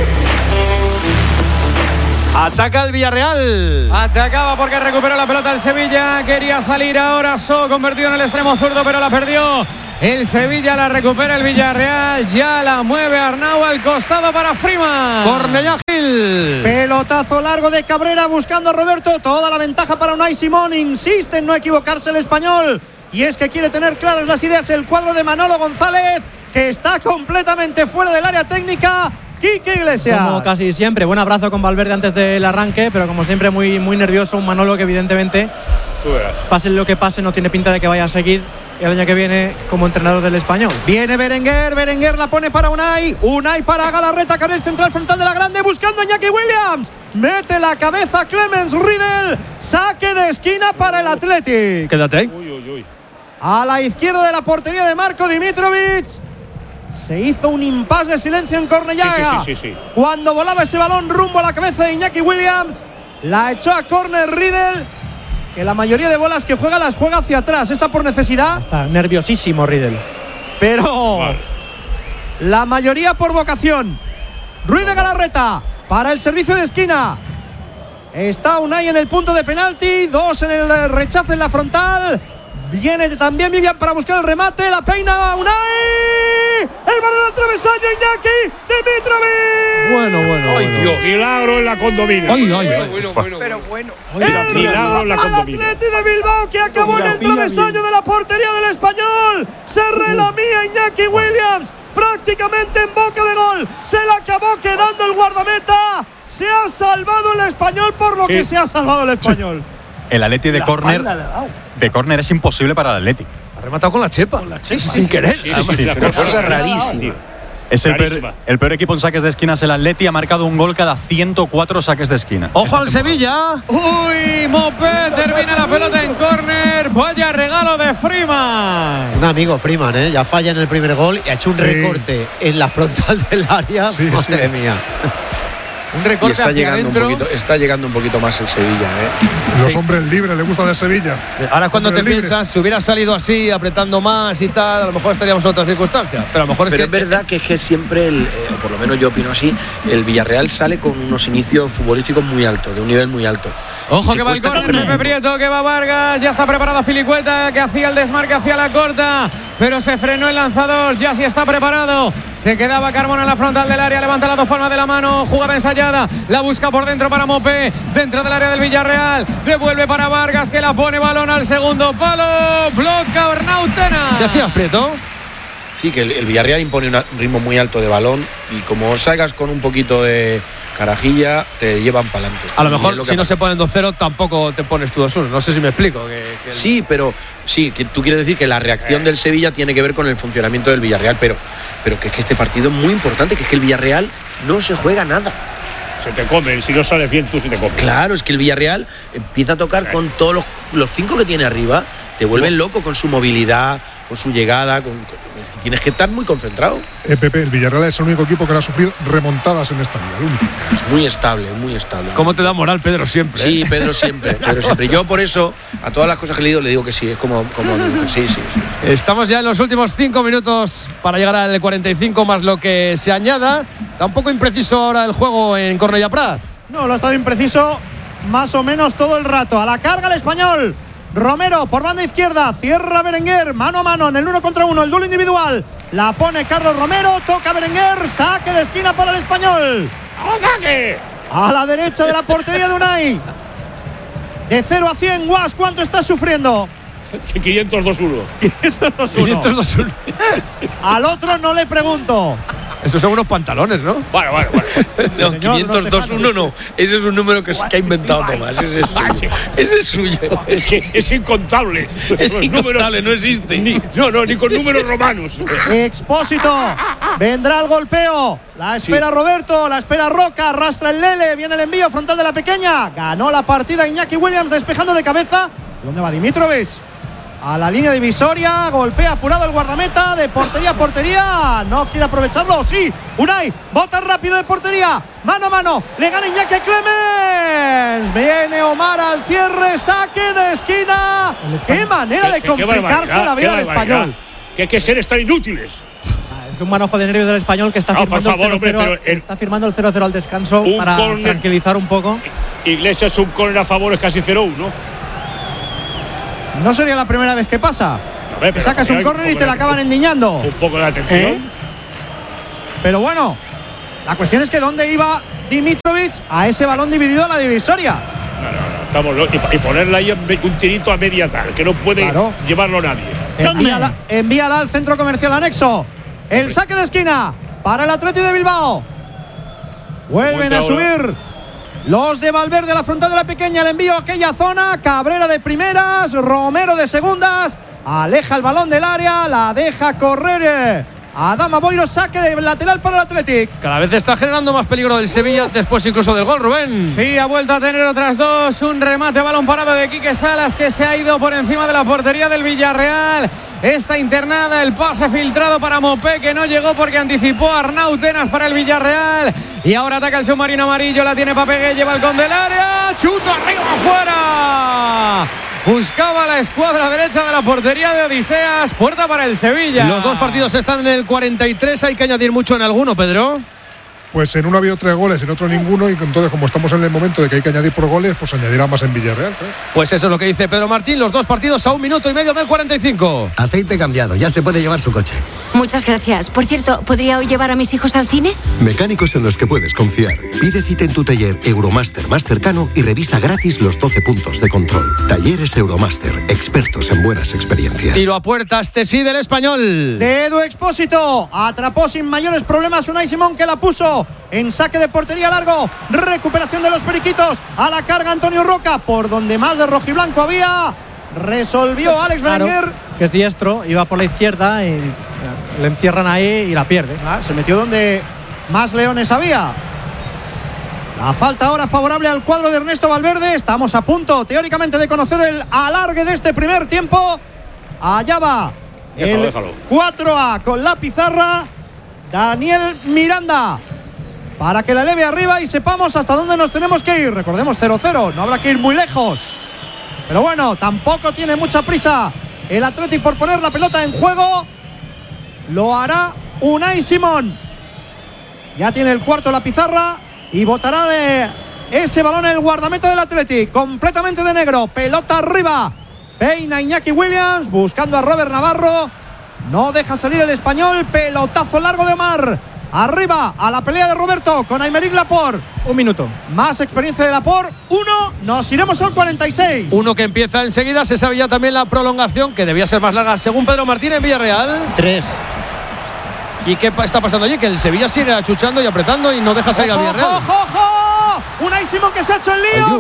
Ataca el Villarreal. Atacaba porque recuperó la pelota el Sevilla. Quería salir ahora So, convertido en el extremo zurdo, pero la perdió. El Sevilla la recupera el Villarreal. Ya la mueve Arnau al costado para Freeman. Cornellá Gil. Pelotazo largo de Cabrera buscando a Roberto. Toda la ventaja para Unai Simón. Insiste en no equivocarse el español. Y es que quiere tener claras las ideas el cuadro de Manolo González, que está completamente fuera del área técnica. Quique Iglesias. Como casi siempre, buen abrazo con Valverde antes del arranque, pero como siempre muy, muy nervioso, un Manolo que evidentemente, pase lo que pase, no tiene pinta de que vaya a seguir el año que viene como entrenador del Español. Viene Berenguer, Berenguer la pone para Unai, Unai para Galarreta, carril central frontal de la grande, buscando a Iñaki Williams. Mete la cabeza Clemens Riedel, saque de esquina para el Athletic. Quédate ahí. Uy, uy, uy. A la izquierda de la portería de Marco Dimitrovic. Se hizo un impasse de silencio en Cornellá. Sí, sí, sí, sí, sí. Cuando volaba ese balón rumbo a la cabeza de Iñaki Williams, la echó a córner Riedel, que la mayoría de bolas que juega las juega hacia atrás. Está por necesidad. Está nerviosísimo Riedel. Pero vale. La mayoría por vocación. Ruiz de Galarreta para el servicio de esquina. Está Unai en el punto de penalti. Dos en el rechazo en la frontal. Viene también Vivian para buscar el remate. La peina Unai. El balón al travesaño, Iñaki Dimitrovic. Bueno, bueno, Ay, bueno. Dios. Milagro en la condomina. Ay, ay, ay. Bueno, bueno, Pero bueno. El milagro en la remate al condomina. Atleti de Bilbao, que acabó en el travesaño de la portería del Español. Se relamía Iñaki Williams, prácticamente en boca de gol. Se la acabó quedando el guardameta. Se ha salvado el Español por lo Sí. que se ha salvado el Español. El Atleti de córner de córner es imposible para el Atleti. Ha rematado con la chepa. Con la chepa. Sin querer. Sí, sí, sí, Una cosa rarísima. Es el peor, Clarísima. el peor equipo en saques de esquina es el Atleti. Ha marcado un gol cada ciento cuatro saques de esquina. Ojo Esta al temporada. Sevilla. Uy, Mopé termina la pelota en córner. Vaya regalo de Freeman. Un amigo Freeman, ¿eh? Ya falla en el primer gol y ha hecho un Sí. recorte en la frontal del área. Sí, Madre sí. mía. Un Y recorte está hacia llegando, un adentro. poquito, está llegando un poquito más el Sevilla, ¿eh? Los hombres libres le gustan de Sevilla. Ahora es cuando te Hombres libres. piensas, si hubiera salido así, apretando más y tal, a lo mejor estaríamos en otra circunstancia. Pero a lo mejor Pero es es que. verdad que es que siempre, el, eh, o por lo menos yo opino así, el Villarreal sale con unos inicios futbolísticos muy altos, de un nivel muy alto. Ojo Y que va el cuesta córner, mucho. Pepe Prieto, que va Vargas, ya está preparado Pilicueta, que hacía el desmarque hacia la corta, pero se frenó el lanzador, ya sí está preparado. Se quedaba Carmona en la frontal del área, levanta las dos palmas de la mano, jugada ensayada, la busca por dentro para Mopé, dentro del área del Villarreal, devuelve para Vargas, que la pone balón al segundo palo, bloca Arnau Tena. ¿Qué hacías, Prieto? Sí, que el, el Villarreal impone una- un ritmo muy alto de balón y como salgas con un poquito de carajilla, te llevan para adelante. A lo Y mejor, es lo que si no pasa. se ponen dos cero, tampoco te pones tú dos uno. No sé si me explico. Que, que el- Sí, pero sí, que tú quieres decir que la reacción del Sevilla tiene que ver con el funcionamiento del Villarreal, pero, pero que es que este partido es muy importante, que es que el Villarreal no se juega nada. Se te comen, si no sales bien tú se te comen. Claro, es que el Villarreal empieza a tocar con todos los, los cinco que tiene arriba, te vuelven loco con su movilidad, con su llegada, con, con- tienes que estar muy concentrado. Eh, Pepe, el Villarreal es el único equipo que no ha sufrido remontadas en esta liga. El único. Es muy estable, muy estable. ¿Cómo te da moral, Pedro, siempre? Sí, eh? Pedro siempre, Pedro siempre. Yo por eso, a todas las cosas que he leído, le digo que sí, es como, como que sí, sí, sí. Estamos ya en los últimos cinco minutos para llegar al cuarenta y cinco más lo que se añada. Está un poco impreciso ahora el juego en Cornellá Prat. No, lo ha estado impreciso más o menos todo el rato. A la carga el español. Romero por banda izquierda, cierra Berenguer, mano a mano en el uno contra uno, el duelo individual. La pone Carlos Romero, toca Berenguer, saque de esquina para el español. ¡Ataque! A la derecha de la portería de Unai. De cero a cien, Guas, ¿cuánto está sufriendo? quinientos dos uno. quinientos dos uno. Al otro no le pregunto. Esos son unos pantalones, ¿no? Bueno, bueno, bueno. No, señor, quinientos dos uno no. Ese es un número que, que ha inventado Tomás. Ese es suyo. Ese es suyo. Es que es incontable. Es Los incontable, números- no existe. Ni, no, no, ni con números romanos. Expósito. Vendrá el golpeo. La espera Roberto, la espera Roca, arrastra el Lele, viene el envío frontal de la pequeña. Ganó la partida Iñaki Williams despejando de cabeza. ¿Dónde va Dimitrovic? a la línea divisoria, golpea apurado el guardameta de portería a portería, no quiere aprovecharlo, sí, Unai, bota rápido de portería, mano a mano, le gana Iñaki Clemens, viene Omar al cierre, saque de esquina, qué manera de complicarse la vida al español. Que hay que ser tan inútiles. Es un manojo de nervios del español que está no, firmando favor, el cero cero, hombre, el, está firmando el cero cero al descanso para corner, tranquilizar un poco. Iglesias, un córner a favor es casi cero uno. No sería la primera vez que pasa. Ver, que sacas un córner y te la acaban endiñando. Un poco de atención. ¿Eh? Pero bueno, la cuestión es que ¿dónde iba Dimitrovic a ese balón dividido a la divisoria? No, no, no, estamos y, y ponerle ahí un tirito a media tal, que no puede claro. llevarlo nadie. Envíala, envíala al centro comercial anexo. El saque de esquina para el Athletic de Bilbao. Vuelven a subir los de Valverde a la frontal de la pequeña. El envío a aquella zona. Cabrera de primeras, Romero de segundas. Aleja el balón del área, la deja correr Adama Boiro, saque de lateral para el Athletic. Cada vez está generando más peligro el Sevilla, después incluso del gol, Rubén. Sí, ha vuelto a tener otras dos. Un remate, balón parado de Quique Salas, que se ha ido por encima de la portería del Villarreal. Está internada, el pase filtrado para Mopé, que no llegó porque anticipó a Arnau Tenas para el Villarreal. Y ahora ataca el submarino amarillo, la tiene Papegué, lleva el con del área, chuta arriba, afuera. Buscaba la escuadra derecha de la portería de Odiseas. Puerta para el Sevilla. Los dos partidos están en el cuarenta y tres. Hay que añadir mucho en alguno, Pedro. Pues en uno ha habido tres goles, en otro ninguno. Y entonces, como estamos en el momento de que hay que añadir por goles, pues añadirá más en Villarreal, ¿eh? Pues eso es lo que dice Pedro Martín. Los dos partidos a un minuto y medio del cuarenta y cinco. Aceite cambiado, ya se puede llevar su coche. Muchas gracias. Por cierto, ¿podría hoy llevar a mis hijos al cine? Mecánicos en los que puedes confiar. Pide cita en tu taller Euromaster más cercano y revisa gratis los doce puntos de control. Talleres Euromaster, expertos en buenas experiencias. Tiro a puertas, Tesí del Español. De Edu Expósito. Atrapó sin mayores problemas Unai Simón, que la puso en saque de portería largo. Recuperación de los periquitos. A la carga Antonio Roca. Por donde más de rojiblanco había. Resolvió Alex claro, Berenguer. Que es diestro, iba por la izquierda y le encierran ahí y la pierde. Ah, se metió donde más leones había. La falta ahora favorable al cuadro de Ernesto Valverde. Estamos a punto, teóricamente, de conocer el alargue de este primer tiempo. Allá va déjalo, el déjalo. cuatro a con la pizarra. Daniel Miranda, para que la eleve arriba y sepamos hasta dónde nos tenemos que ir. Recordemos cero cero, no habrá que ir muy lejos. Pero bueno, tampoco tiene mucha prisa el Athletic por poner la pelota en juego. Lo hará Unai Simón. Ya tiene el cuarto la pizarra y botará de ese balón el guardameta del Athletic, completamente de negro. Pelota arriba. Peina Iñaki Williams buscando a Robert Navarro. No deja salir el español. Pelotazo largo de Omar. Arriba a la pelea de Roberto con Aymeric Laporte. Un minuto. Más experiencia de Laporte. Uno. Nos iremos al cuarenta y seis. Uno que empieza enseguida. Se sabe ya también la prolongación, que debía ser más larga según Pedro Martín en Villarreal. Tres. ¿Y qué está pasando allí? Que el Sevilla sigue achuchando y apretando y no deja salir a Villarreal. ¡Ojo, ojo, ojo! Unai Simón, que se ha hecho el lío.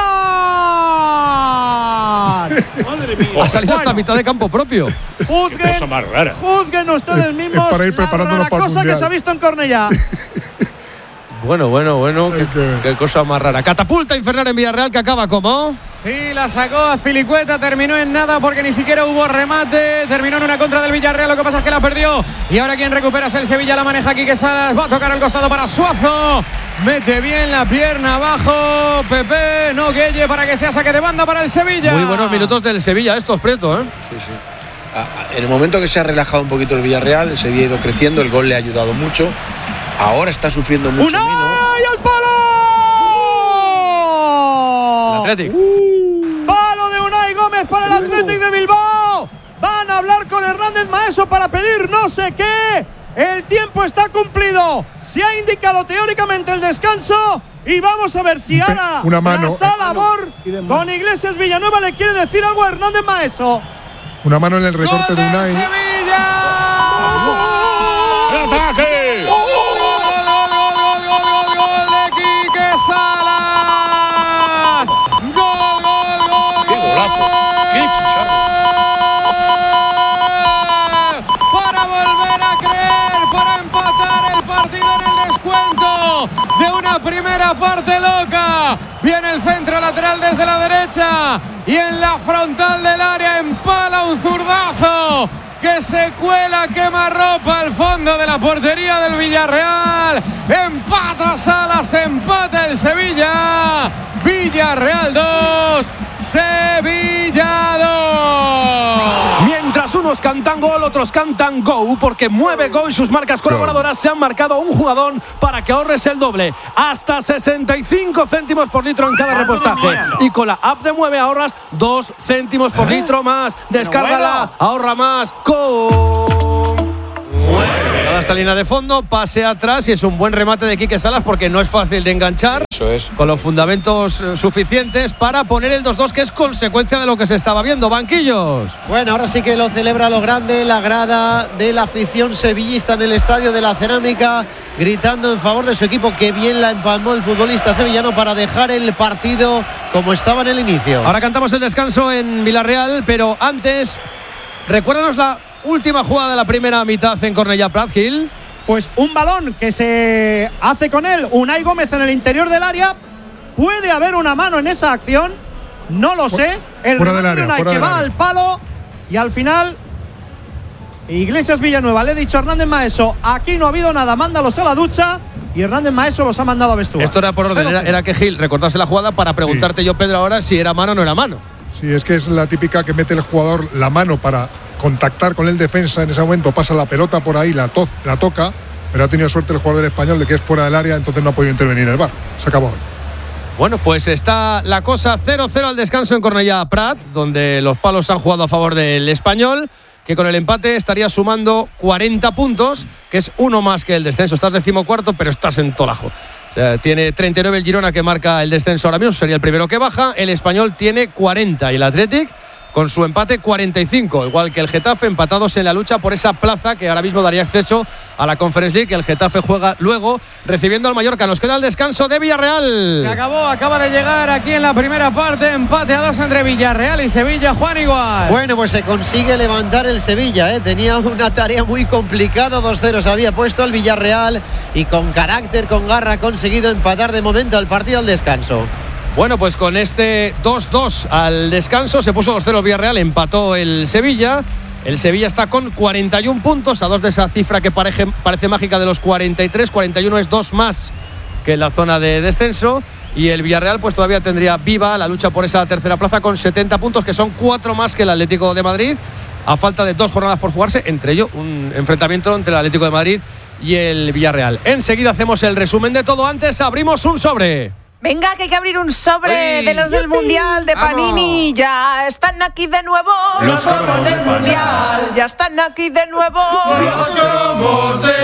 ¡Vivian! Madre mía. Ha salido bueno. hasta mitad de campo propio. Juzguen, cosa más rara. juzguen ustedes mismos es para ir preparándonos la para el cosa que se ha visto en Cornellá. Bueno, bueno, bueno, qué, qué cosa más rara. Catapulta infernal en Villarreal, que acaba como. Sí, la sacó Azpilicueta, terminó en nada porque ni siquiera hubo remate. Terminó en una contra del Villarreal, lo que pasa es que la perdió. Y ahora quien recupera es el Sevilla, la maneja Quique Salas. Va a tocar al costado para Suazo. Mete bien la pierna abajo. Pepe, no Gueye, para que sea saque de banda para el Sevilla. Muy buenos minutos del Sevilla, estos Prieto, ¿eh? Sí, sí. En el momento que se ha relajado un poquito el Villarreal, el Sevilla ha ido creciendo, el gol le ha ayudado mucho. Ahora está sufriendo mucho ¡Unai menos. al palo! El Athletic. Uh, palo de Unai Gómez para el Athletic de Bilbao. Van a hablar con Hernández Maeso para pedir no sé qué. El tiempo está cumplido. Se ha indicado teóricamente el descanso. Y vamos a ver si ahora una mano. la sala Bor con Iglesias Villanueva le quiere decir algo a Hernández Maeso. Una mano en el recorte de Unai. ¡Sevilla! ¡El ataque! Salas. Gol, gol, gol. ¡Qué golazo! ¡Qué chicharro! Para volver a creer, para empatar el partido en el descuento de una primera parte loca. Viene el centro, la lateral desde la derecha y en la frontal del área empala un zurdazo que se cuela, quemarropa al fondo de la portería del Villarreal. Empata Salas, empata el Sevilla. Villarreal dos, Sevilla dos. Mientras unos cantan gol, otros cantan go, porque mueve Go y sus marcas colaboradoras se han marcado un jugadón para que ahorres el doble. Hasta sesenta y cinco céntimos por litro en cada repostaje. Y con la app de Mueve ahorras dos céntimos por litro más. Descárgala, ahorra más. Go. Llegada esta línea de fondo, pase atrás y es un buen remate de Quique Salas porque no es fácil de enganchar. Eso es. Con los fundamentos eh, suficientes para poner el dos dos, que es consecuencia de lo que se estaba viendo. Banquillos. Bueno, ahora sí que lo celebra lo grande, la grada de la afición sevillista en el Estadio de la Cerámica, gritando en favor de su equipo. Qué bien la empalmó el futbolista sevillano para dejar el partido como estaba en el inicio. Ahora cantamos el descanso en Villarreal, pero antes, recuérdanos la última jugada de la primera mitad en Cornellà Prat, Gil. Pues un balón que se hace con él Unai Gómez en el interior del área. ¿Puede haber una mano en esa acción? No lo sé. El fuera del remate de área, Unai fuera que del va área. al palo y al final Iglesias Villanueva le he dicho a Hernández Maeso, aquí no ha habido nada, mándalos a la ducha, y Hernández Maeso los ha mandado a vestuario. Esto era por orden, era, era que Gil recordase la jugada para preguntarte sí. yo, Pedro, ahora si era mano o no era mano. Sí, es que es la típica que mete el jugador la mano para contactar con el defensa. En ese momento pasa la pelota por ahí, la, to la toca, pero ha tenido suerte el jugador español de que es fuera del área, entonces no ha podido intervenir el V A R. Se acabó. Bueno, pues está la cosa cero cero al descanso en Cornellà Prat, donde los palos han jugado a favor del Español, que con el empate estaría sumando cuarenta puntos, que es uno más que el descenso. Estás decimocuarto, pero estás en Tolajo. O sea, tiene treinta y nueve el Girona, que marca el descenso ahora mismo, sería el primero que baja. El Español tiene cuarenta y el Athletic, con su empate, cuarenta y cinco, igual que el Getafe, empatados en la lucha por esa plaza que ahora mismo daría acceso a la Conference League. El Getafe juega luego recibiendo al Mallorca. Nos queda el descanso de Villarreal. Se acabó, acaba de llegar aquí en la primera parte, empate a dos entre Villarreal y Sevilla. Juan igual. Bueno, pues se consigue levantar el Sevilla, ¿eh? Tenía una tarea muy complicada, dos cero se había puesto el Villarreal y con carácter, con garra, ha conseguido empatar de momento el partido al descanso. Bueno, pues con este dos dos al descanso se puso dos cero el Villarreal, empató el Sevilla. El Sevilla está con cuarenta y uno puntos, a dos de esa cifra que parece, parece mágica de los cuarenta y tres. cuarenta y uno es dos más que en la zona de descenso. Y el Villarreal pues todavía tendría viva la lucha por esa tercera plaza con setenta puntos, que son cuatro más que el Atlético de Madrid, a falta de dos jornadas por jugarse, entre ello un enfrentamiento entre el Atlético de Madrid y el Villarreal. Enseguida hacemos el resumen de todo. Antes abrimos un sobre. Venga, que hay que abrir un sobre Uy, de los del Mundial de Panini. ¡Vamos! Ya están aquí de nuevo Los los cromos del Mundial. Ya están aquí de nuevo Los cromos de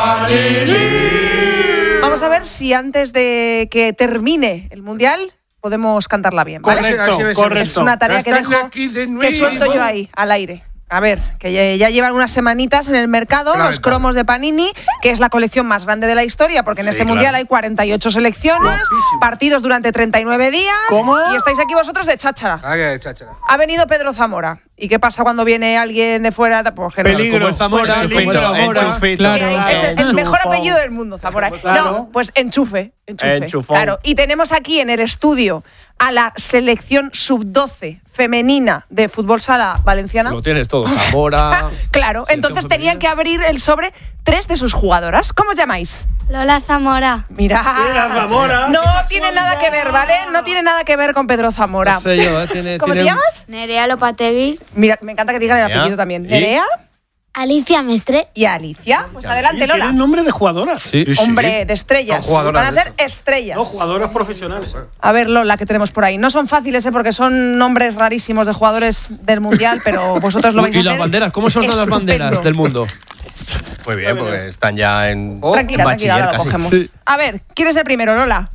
Panini. Vamos a ver si antes de que termine el Mundial podemos cantarla bien, ¿vale? Correcto, correcto. Es una tarea que Están dejo, aquí de que suelto yo ahí, al aire. A ver, que ya, ya llevan unas semanitas en el mercado Claro, los cromos de Panini, que es la colección más grande de la historia, porque en Sí, este claro. Mundial hay cuarenta y ocho selecciones, Guapísimo. partidos durante treinta y nueve días, ¿Cómo? y estáis aquí vosotros de cháchara. Ay, cháchara. Ha venido Pedro Zamora. ¿Y qué pasa cuando viene alguien de fuera? Pues que no- Peligro. Como es Zamora, Pues como es peligro. Zamora. Enchufito. que hay- es el, el mejor Enchufo. apellido del mundo, Zamora. Claro. No, pues enchufe. Enchufe. Enchufón. Claro. Y tenemos aquí en el estudio a la selección sub doce femenina de fútbol sala valenciana. Lo tienes todo, Zamora. Claro, entonces tenían que abrir el sobre tres de sus jugadoras. ¿Cómo os llamáis? Lola Zamora. Mira. Mira, Zamora. No tiene nada que ver, ¿vale? No tiene nada que ver con Pedro Zamora. No sé yo, ¿eh? Tiene, ¿Cómo tiene te un- llamas? Nerea Lopategui. Mira, me encanta que digan el Nerea. apellido también. ¿Y? Nerea Alicia Mestre. y Alicia. Pues adelante, Lola. ¿Tienen nombre de jugadoras? Sí. Hombre, de estrellas. Son jugadoras Van a de ser estrellas. No, jugadoras profesionales. A ver, Lola, que tenemos por ahí. No son fáciles, ¿eh? Porque son nombres rarísimos de jugadores del Mundial, pero vosotros lo vais a ¿Y hacer. las banderas? ¿Cómo son las estupendo. banderas del mundo? Muy bien, porque están ya en, Tranquila, en tranquila, bachiller ahora lo casi. cogemos. Sí. A ver, ¿quién es el primero, Lola?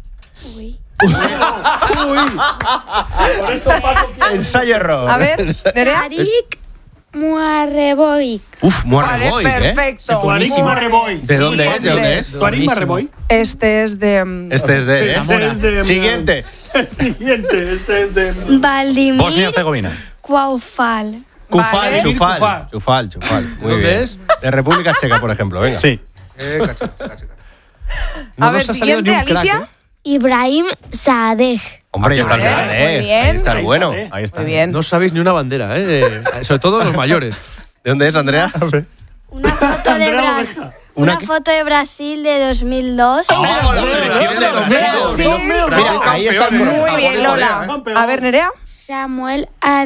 Por eso Paco quiere- Ensayo error. A ver, Nerea. Arik Muarreboic. Uf, Vale, Muarreboy, ¿eh? perfecto. Tuarín Marreboy. ¿De dónde es? ¿De dónde es? Tuarín Marreboy. Este es de. mm, Este es de. ¿eh? Este es de- Siguiente. El siguiente, este es de. Valdimir Bosnia-Herzegovina. Cuaufal. Kufal, Vale. Chufal. Kufal. Chufal, Chufal. Muy ¿Dónde bien. es? De República Checa, por ejemplo, venga. Sí. Eh, cacha, cacha, cacha. No a nos ver, ha salido siguiente, ni un crack, Alicia. ¿eh? Ibrahim Saadeh. Hombre, Aquí está el Vale, grande, muy ¿eh? bien. Ahí está el bueno. Ahí está. Muy bien. No sabéis ni una bandera, ¿eh? De- sobre todo los mayores. ¿De dónde es, Andrea? Una foto de Brasil. ¿Una Una qué? foto de Brasil de dos mil dos. Sí. Mira, ahí está el bueno. Muy bien, Lola. A ver, Nerea. Samuel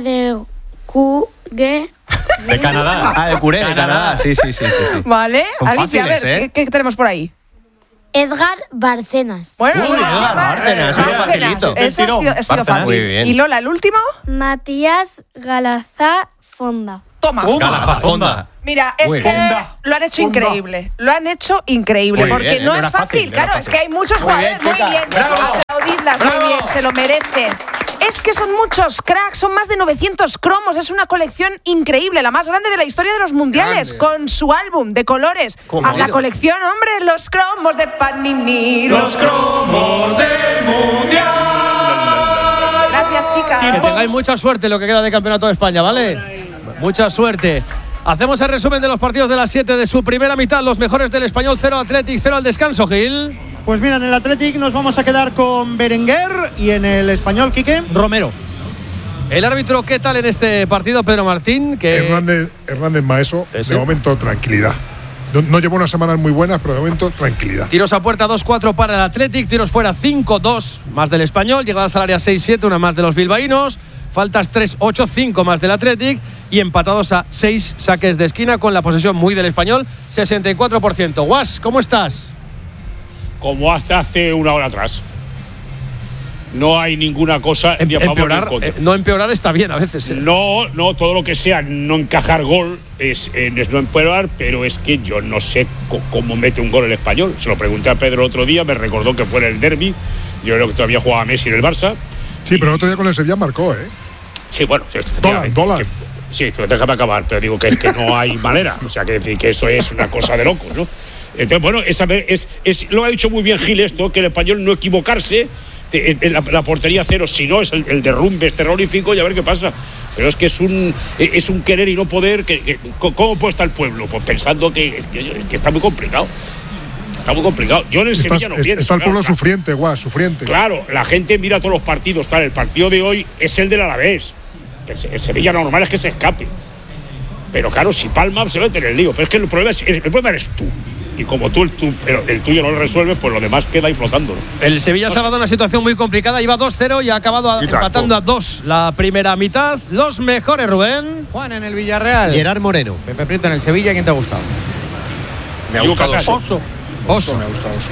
Adecuge. De Canadá. Ah, de Curé, de Canadá. Sí, sí, sí, sí. sí. Vale. Son Alicia, a ver, fáciles, ¿eh? ¿qué, qué tenemos por ahí? Edgar Barcenas. Bueno, Uy, Lola, Edgar Bárcenas, eso es facilito. Eso ha sido, ha sido Bárcenas. fácil. Muy bien. Y Lola, el último. Matías Galazá Fonda. Toma. Galafafonda. Mira, es Muy que bien. lo han hecho increíble. Lo han hecho increíble. Muy porque bien, no no es era fácil. fácil, no claro, era es fácil. que hay muchos Muy jugadores. bien, Muy chica. bien. Bravo. Aplaudidlas, muy Bravo. bien. Se lo merecen. Es que son muchos cracks, son más de novecientos cromos. Es una colección increíble, la más grande de la historia de los mundiales, Grande. con su álbum de colores. ¿Cómo? A la colección, hombre, los cromos de Panini. Los cromos del mundial. Gracias, chicas. Que tengáis mucha suerte en lo que queda de Campeonato de España, ¿vale? Mucha suerte. Hacemos el resumen de los partidos de las siete de su primera mitad. Los mejores del Español, cero Athletic, cero al descanso, Gil. Pues mira, en el Athletic nos vamos a quedar con Berenguer y en el Español, Quique. Romero. El árbitro, ¿qué tal en este partido, Pedro Martín? Que Hernández, Hernández Maeso, ¿Ese? de momento tranquilidad. No, no llevo unas semanas muy buenas, pero de momento tranquilidad. Tiros a puerta dos cuatro para el Athletic, tiros fuera cinco dos más del Español, llegadas al área seis siete, una más de los bilbaínos, faltas tres ocho, cinco más del Athletic y empatados a seis saques de esquina con la posesión muy del Español, sesenta y cuatro por ciento. Guas, ¿cómo estás? Como hasta hace una hora atrás. No hay ninguna cosa Em- ni a favor ni en empeorar, contra. eh, no empeorar está bien a veces. eh. No, no, todo lo que sea no encajar gol es, eh, es no empeorar, pero es que yo no sé co- cómo mete un gol el Español. Se lo pregunté a Pedro el otro día, me recordó que fue en el derbi. Yo creo que todavía jugaba Messi en el Barça. Sí, pero el otro día con el Sevilla marcó, ¿eh? Sí, bueno, sí, Dolan, Dolan. que- sí, pero déjame acabar, pero digo que es que no hay manera. O sea, que decir que eso es una cosa de locos, ¿no? Entonces, bueno, es, es, es, lo ha dicho muy bien Gil esto, que el Español no equivocarse. En la, la portería cero, si no es el, el derrumbe es terrorífico y a ver qué pasa. Pero es que es un es un querer y no poder. Que, que, ¿Cómo puede estar el pueblo? Pues pensando que, que, que está muy complicado. Está muy complicado. Yo en el Está, Sevilla no es- pienso. está el pueblo claro, sufriente, guau, sufriente. Claro, la gente mira todos los partidos. Tal, el partido de hoy es el del Alavés. El, el Sevilla lo normal es que se escape. Pero claro, si palma se mete en el lío. Pero es que el problema, es, el problema eres tú. Y como tú el, tú, pero el tuyo no lo resuelves, pues lo demás queda ahí flotando, ¿no? El Sevilla se ha dado una situación muy complicada, iba dos cero y ha acabado a- Y tanto. empatando a dos la primera mitad. Los mejores, Rubén. Juan en el Villarreal. Gerard Moreno. Pepe Prieto en el Sevilla. ¿Quién te ha gustado? Me ha Yucatán. gustado Oso. Oso. Oso me ha gustado Oso.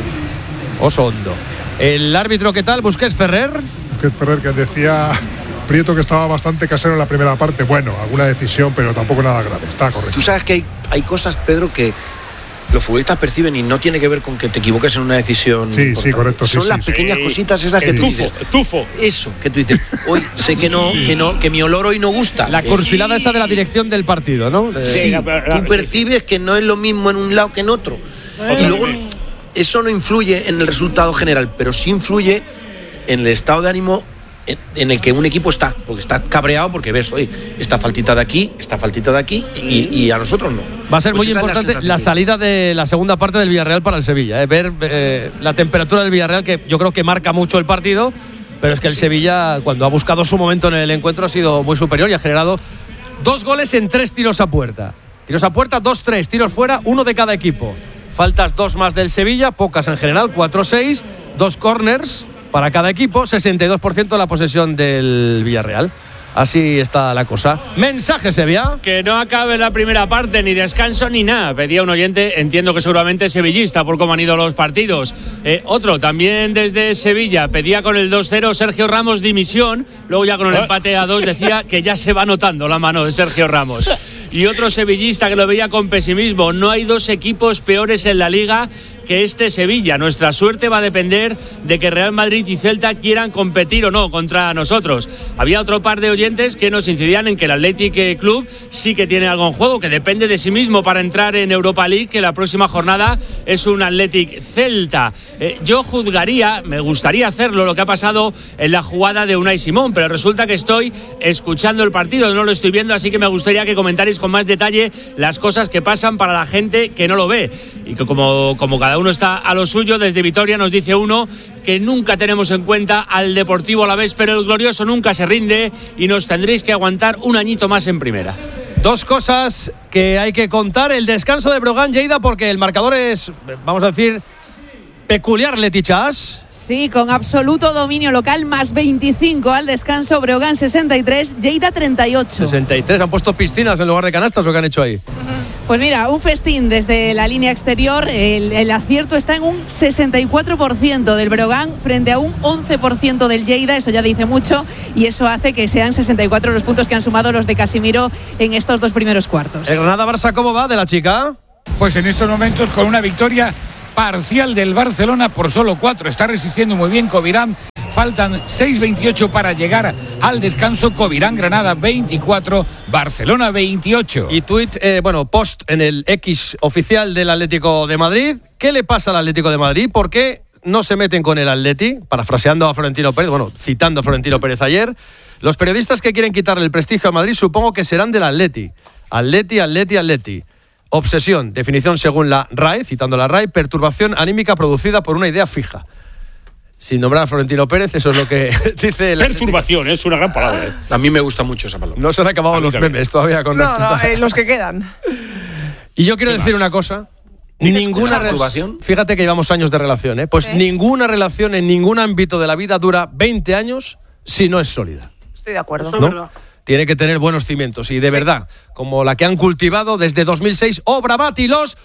Oso Hondo. El árbitro, ¿qué tal? Busquets Ferrer. Busquets Ferrer, que decía Prieto que estaba bastante casero en la primera parte. Bueno, alguna decisión, pero tampoco nada grave. Está correcto. Tú sabes que hay, hay cosas, Pedro, que los futbolistas perciben y no tiene que ver con que te equivoques en una decisión. Sí, sí, importante. correcto, sí, Son sí, las sí. pequeñas Sí. cositas esas que El tú tufo, dices. el tufo. Eso, que tú dices. Hoy sé que no, que no, que mi olor hoy no gusta. La cursilada esa de la dirección del partido, ¿no? De- Sí, la- la- la- tú percibes que no es lo mismo en un lado que en otro. Y luego eso no influye en el resultado general, pero sí influye en el estado de ánimo en, en el que un equipo está, porque está cabreado porque ves, oye, esta faltita de aquí, esta faltita de aquí y, y a nosotros no. Va a ser Pues muy esa es la importante la, sensación. salida de la segunda parte del Villarreal para el Sevilla. ¿eh? Ver eh, la temperatura del Villarreal, que yo creo que marca mucho el partido, pero es que el Sevilla, cuando ha buscado su momento en el encuentro, ha sido muy superior y ha generado dos goles en tres tiros a puerta. Tiros a puerta, dos tres, tiros fuera, uno de cada equipo. Faltas dos más del Sevilla, pocas en general, cuatro seis, dos corners para cada equipo, sesenta y dos por ciento la posesión del Villarreal. Así está la cosa. Mensaje, Sevilla. Que no acabe la primera parte, ni descanso ni nada. Pedía un oyente, entiendo que seguramente sevillista por cómo han ido los partidos. Eh, otro, también desde Sevilla, pedía con el dos cero Sergio Ramos dimisión. Luego ya con el empate a dos decía que ya se va notando la mano de Sergio Ramos. Y otro sevillista que lo veía con pesimismo. No hay dos equipos peores en la Liga que este Sevilla. Nuestra suerte va a depender de que Real Madrid y Celta quieran competir o no contra nosotros. Había otro par de oyentes que nos incidían en que el Athletic Club sí que tiene algo en juego, que depende de sí mismo para entrar en Europa League, que la próxima jornada es un Athletic Celta. Eh, yo juzgaría, me gustaría hacerlo, lo que ha pasado en la jugada de Unai Simón, pero resulta que estoy escuchando el partido, no lo estoy viendo, así que me gustaría que comentarais con más detalle las cosas que pasan para la gente que no lo ve y que como, como cada cada uno está a lo suyo. Desde Vitoria nos dice uno que nunca tenemos en cuenta al Deportivo Alavés, pero el glorioso nunca se rinde y nos tendréis que aguantar un añito más en primera. Dos cosas que hay que contar. El descanso de Brogan, Lleida, porque el marcador es, vamos a decir, peculiar, Leti Chas. Sí, con absoluto dominio local, más veinticinco al descanso. Breogán sesenta y tres, Lleida treinta y ocho. sesenta y tres, han puesto piscinas en lugar de canastas, lo que han hecho ahí. Pues mira, un festín desde la línea exterior. El, el acierto está en un sesenta y cuatro por ciento del Breogán frente a un once por ciento del Lleida. Eso ya dice mucho y eso hace que sean sesenta y cuatro los puntos que han sumado los de Casimiro en estos dos primeros cuartos. ¿El Granada-Barça cómo va de la chica? Pues en estos momentos con una victoria parcial del Barcelona por solo cuatro. Está resistiendo muy bien Covirán. Faltan seis veintiocho para llegar al descanso. Covirán, Granada veinticuatro, Barcelona veintiocho. Y tuit, eh, bueno, post en el X oficial del Atlético de Madrid. ¿Qué le pasa al Atlético de Madrid? ¿Por qué no se meten con el Atleti? Parafraseando a Florentino Pérez, bueno, citando a Florentino Pérez ayer. Los periodistas que quieren quitarle el prestigio a Madrid supongo que serán del Atleti. Atleti, Atleti, Atleti. Obsesión, definición según la R A E, citando la R A E, perturbación anímica producida por una idea fija. Sin nombrar a Florentino Pérez, eso es lo que dice la perturbación, es una gran palabra. ¿eh? A mí me gusta mucho esa palabra. No se han acabado los también. memes todavía con No, no, eh, los que quedan. Y yo quiero decir más? una cosa. Ninguna relación. Fíjate que llevamos años de relación, ¿eh? Pues sí. Ninguna relación en ningún ámbito de la vida dura veinte años si no es sólida. Estoy de acuerdo. ¿No? Es verdad. Tiene que tener buenos cimientos y de sí. verdad, como la que han cultivado desde dos mil seis Obramat y los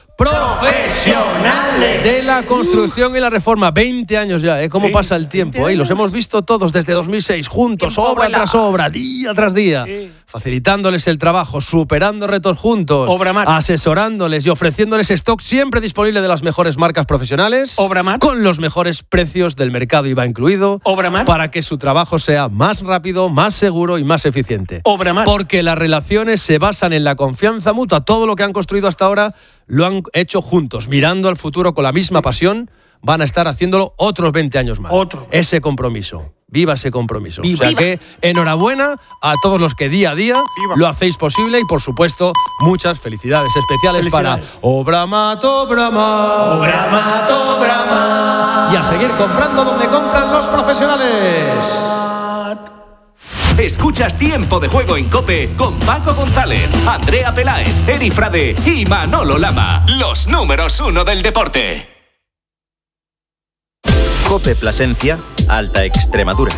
profesionales de la construcción y la reforma. veinte años ya, ¿eh? ¿Cómo sí. pasa el tiempo? ¿eh? Y los hemos visto todos desde dos mil seis, juntos, tiempo obra vuela. tras obra, día tras día, sí. facilitándoles el trabajo, superando retos juntos, Obramat. asesorándoles y ofreciéndoles stock siempre disponible de las mejores marcas profesionales, Obramat. con los mejores precios del mercado I V A incluido, Obramat. para que su trabajo sea más rápido, más seguro y más eficiente. Obramat. Porque las relaciones se basan en la confianza mutua. Todo lo que han construido hasta ahora lo han hecho juntos, mirando al futuro con la misma pasión. Van a estar haciéndolo otros veinte años más. Otro. Ese compromiso. Viva ese compromiso. Viva. O sea Viva. que enhorabuena a todos los que día a día Viva. lo hacéis posible y por supuesto muchas felicidades especiales felicidades. para Obramat, Obramat, Obramat, Obramat. Y a seguir comprando donde compran los profesionales. Escuchas Tiempo de Juego en COPE con Paco González, Andrea Peláez, Eri Frade y Manolo Lama. Los números uno del deporte. COPE Plasencia, Alta Extremadura.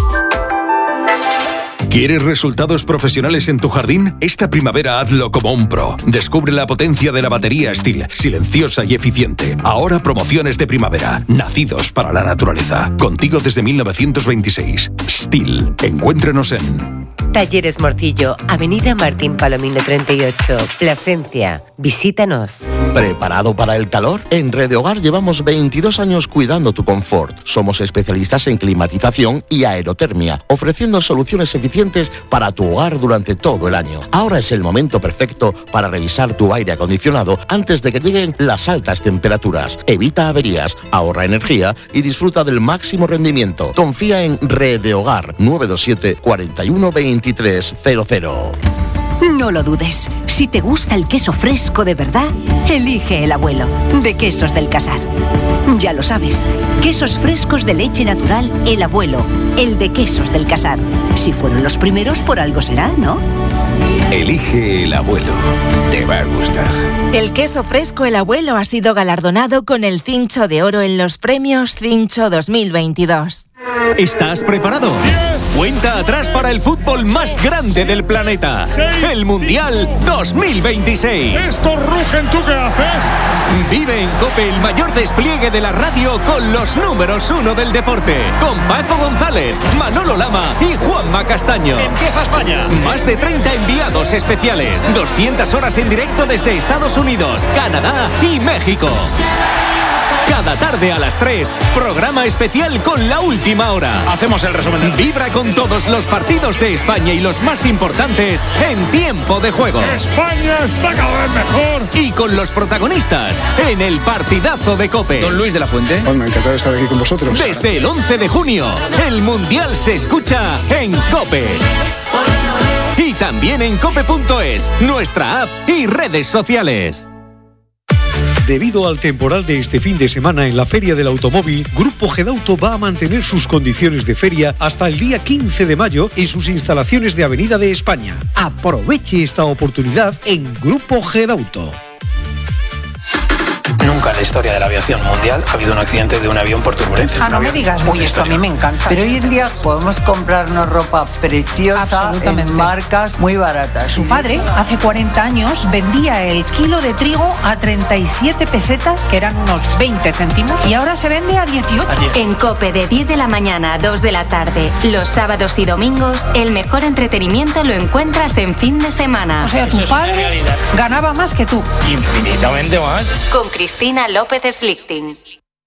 ¿Quieres resultados profesionales en tu jardín? Esta primavera hazlo como un pro. Descubre la potencia de la batería Stihl, silenciosa y eficiente. Ahora promociones de primavera, nacidos para la naturaleza. Contigo desde mil novecientos veintiséis. Stihl. Encuéntrenos en Talleres Morcillo, Avenida Martín Palomino treinta y ocho, Plasencia. Visítanos. ¿Preparado para el calor? En Redehogar llevamos veintidós años cuidando tu confort. Somos especialistas en climatización y aerotermia, ofreciendo soluciones eficientes para tu hogar durante todo el año. Ahora es el momento perfecto para revisar tu aire acondicionado antes de que lleguen las altas temperaturas. Evita averías, ahorra energía y disfruta del máximo rendimiento. Confía en Redehogar nueve dos siete, cuatro uno, veintitrés cero cero. No lo dudes. Si te gusta el queso fresco de verdad, elige el abuelo, de Quesos del Casar. Ya lo sabes, quesos frescos de leche natural, el abuelo, el de Quesos del Casar. Si fueron los primeros, por algo será, ¿no? Elige el abuelo. Te va a gustar. El queso fresco El Abuelo ha sido galardonado con el Cincho de Oro en los premios Cincho dos mil veintidós. ¿Estás preparado? Cuenta atrás para el fútbol más grande del planeta. El Mundial dos mil veintiséis. ¡Estos rugen! ¿Tú qué haces? Vive en COPE el mayor despliegue de la radio con los números uno del deporte. Con Paco González, Manolo Lama y Juanma Castaño. Empieza España. Más de treinta enviados especiales. doscientas horas en directo desde Estados Unidos, Canadá y México. Cada tarde a las tres, programa especial con la última hora. Hacemos el resumen. Vibra con todos los partidos de España y los más importantes en Tiempo de Juego. España está cada vez mejor. Y con los protagonistas en el partidazo de COPE. Don Luis de la Fuente. Pues me encanta estar aquí con vosotros. Desde el once de junio, el Mundial se escucha en COPE. Y también en cope punto es, nuestra app y redes sociales. Debido al temporal de este fin de semana en la Feria del Automóvil, Grupo Gedauto va a mantener sus condiciones de feria hasta el día quince de mayo en sus instalaciones de Avenida de España. Aproveche esta oportunidad en Grupo Gedauto. Nunca en la historia de la aviación mundial ha habido un accidente de un avión por turbulencia. Ah, no me digas, uy, esto a mí me encanta. Pero hoy en día podemos comprarnos ropa preciosa en marcas muy baratas. Su padre, hace cuarenta años, vendía el kilo de trigo a treinta y siete pesetas, que eran unos veinte céntimos, y ahora se vende a dieciocho. En COPE, de diez de la mañana a dos de la tarde, los sábados y domingos, el mejor entretenimiento lo encuentras en fin de semana. O sea, tu padre ganaba más que tú. Infinitamente más. Con Cristina López Slichting.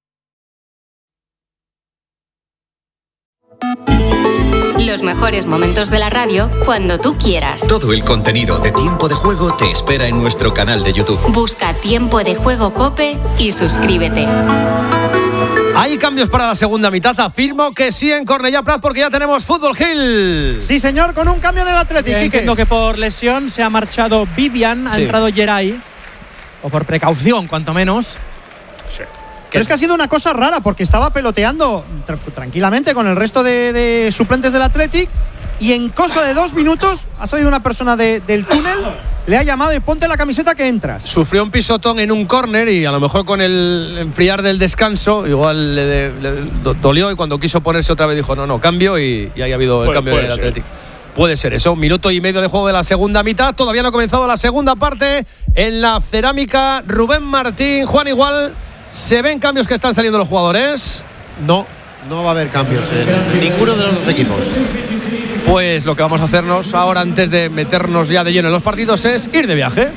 Los mejores momentos de la radio cuando tú quieras. Todo el contenido de Tiempo de Juego te espera en nuestro canal de YouTube. Busca Tiempo de Juego COPE y suscríbete. Hay cambios para la segunda mitad. Afirmo que sí en Cornellá Prat porque ya tenemos Fútbol Hill. Sí, señor, con un cambio en el Atlético. Entiendo que por lesión se ha marchado Vivian, ha Sí. entrado Geray. O por precaución, cuanto menos. Sí. Pero es que ha sido una cosa rara porque estaba peloteando tra- tranquilamente con el resto de, de suplentes del Athletic y en cosa de dos minutos ha salido una persona de- del túnel, le ha llamado y ponte la camiseta que entras. Sufrió un pisotón en un córner y a lo mejor con el enfriar del descanso igual le, le do- dolió y cuando quiso ponerse otra vez dijo no, no, cambio y, y ahí ha habido el Puede- cambio en puede el ser. Athletic. Puede ser eso, un minuto y medio de juego de la segunda mitad, todavía no ha comenzado la segunda parte en la cerámica. Rubén Martín, Juan, igual se ven cambios que están saliendo los jugadores. No, no va a haber cambios en ninguno de los dos equipos. Pues lo que vamos a hacernos ahora antes de meternos ya de lleno en los partidos es ir de viaje.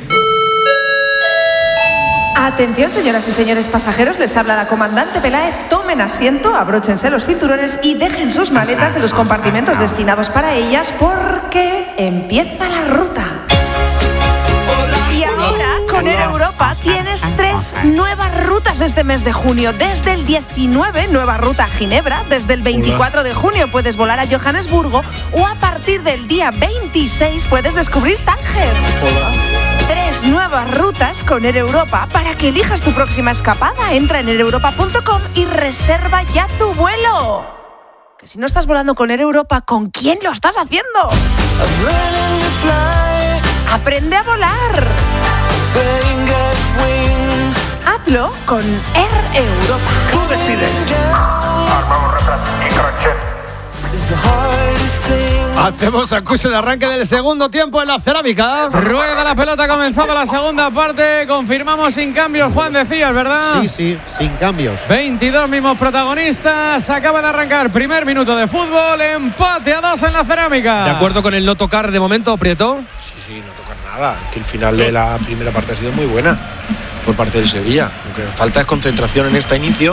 Atención, señoras y señores pasajeros, les habla la comandante Peláez. Tomen asiento, abróchense los cinturones y dejen sus maletas en los compartimentos destinados para ellas porque empieza la ruta. Y ahora, con Air Europa, tienes tres nuevas rutas este mes de junio. Desde el diecinueve, nueva ruta a Ginebra. Desde el veinticuatro de junio puedes volar a Johannesburgo. O a partir del día veintiséis puedes descubrir Tánger. Tres nuevas rutas con Air Europa para que elijas tu próxima escapada. Entra en air europa punto com y reserva ya tu vuelo. Que si no estás volando con Air Europa, ¿con quién lo estás haciendo? Aprende a volar. Hazlo con Air Europa. Tú decides. Armamos retraso y crochet. Hacemos acuse de arranque del segundo tiempo en la cerámica. Rueda la pelota, ha comenzado la segunda parte. Confirmamos sin cambios, Juan, decías, ¿verdad? Sí, sí, sin cambios. veintidós mismos protagonistas. Acaba de arrancar primer minuto de fútbol. Empate a dos en la cerámica. ¿De acuerdo con el no tocar de momento, Prieto? Sí, sí, no tocar nada. Que el final de la primera parte ha sido muy buena por parte del Sevilla. Lo que falta es concentración en este inicio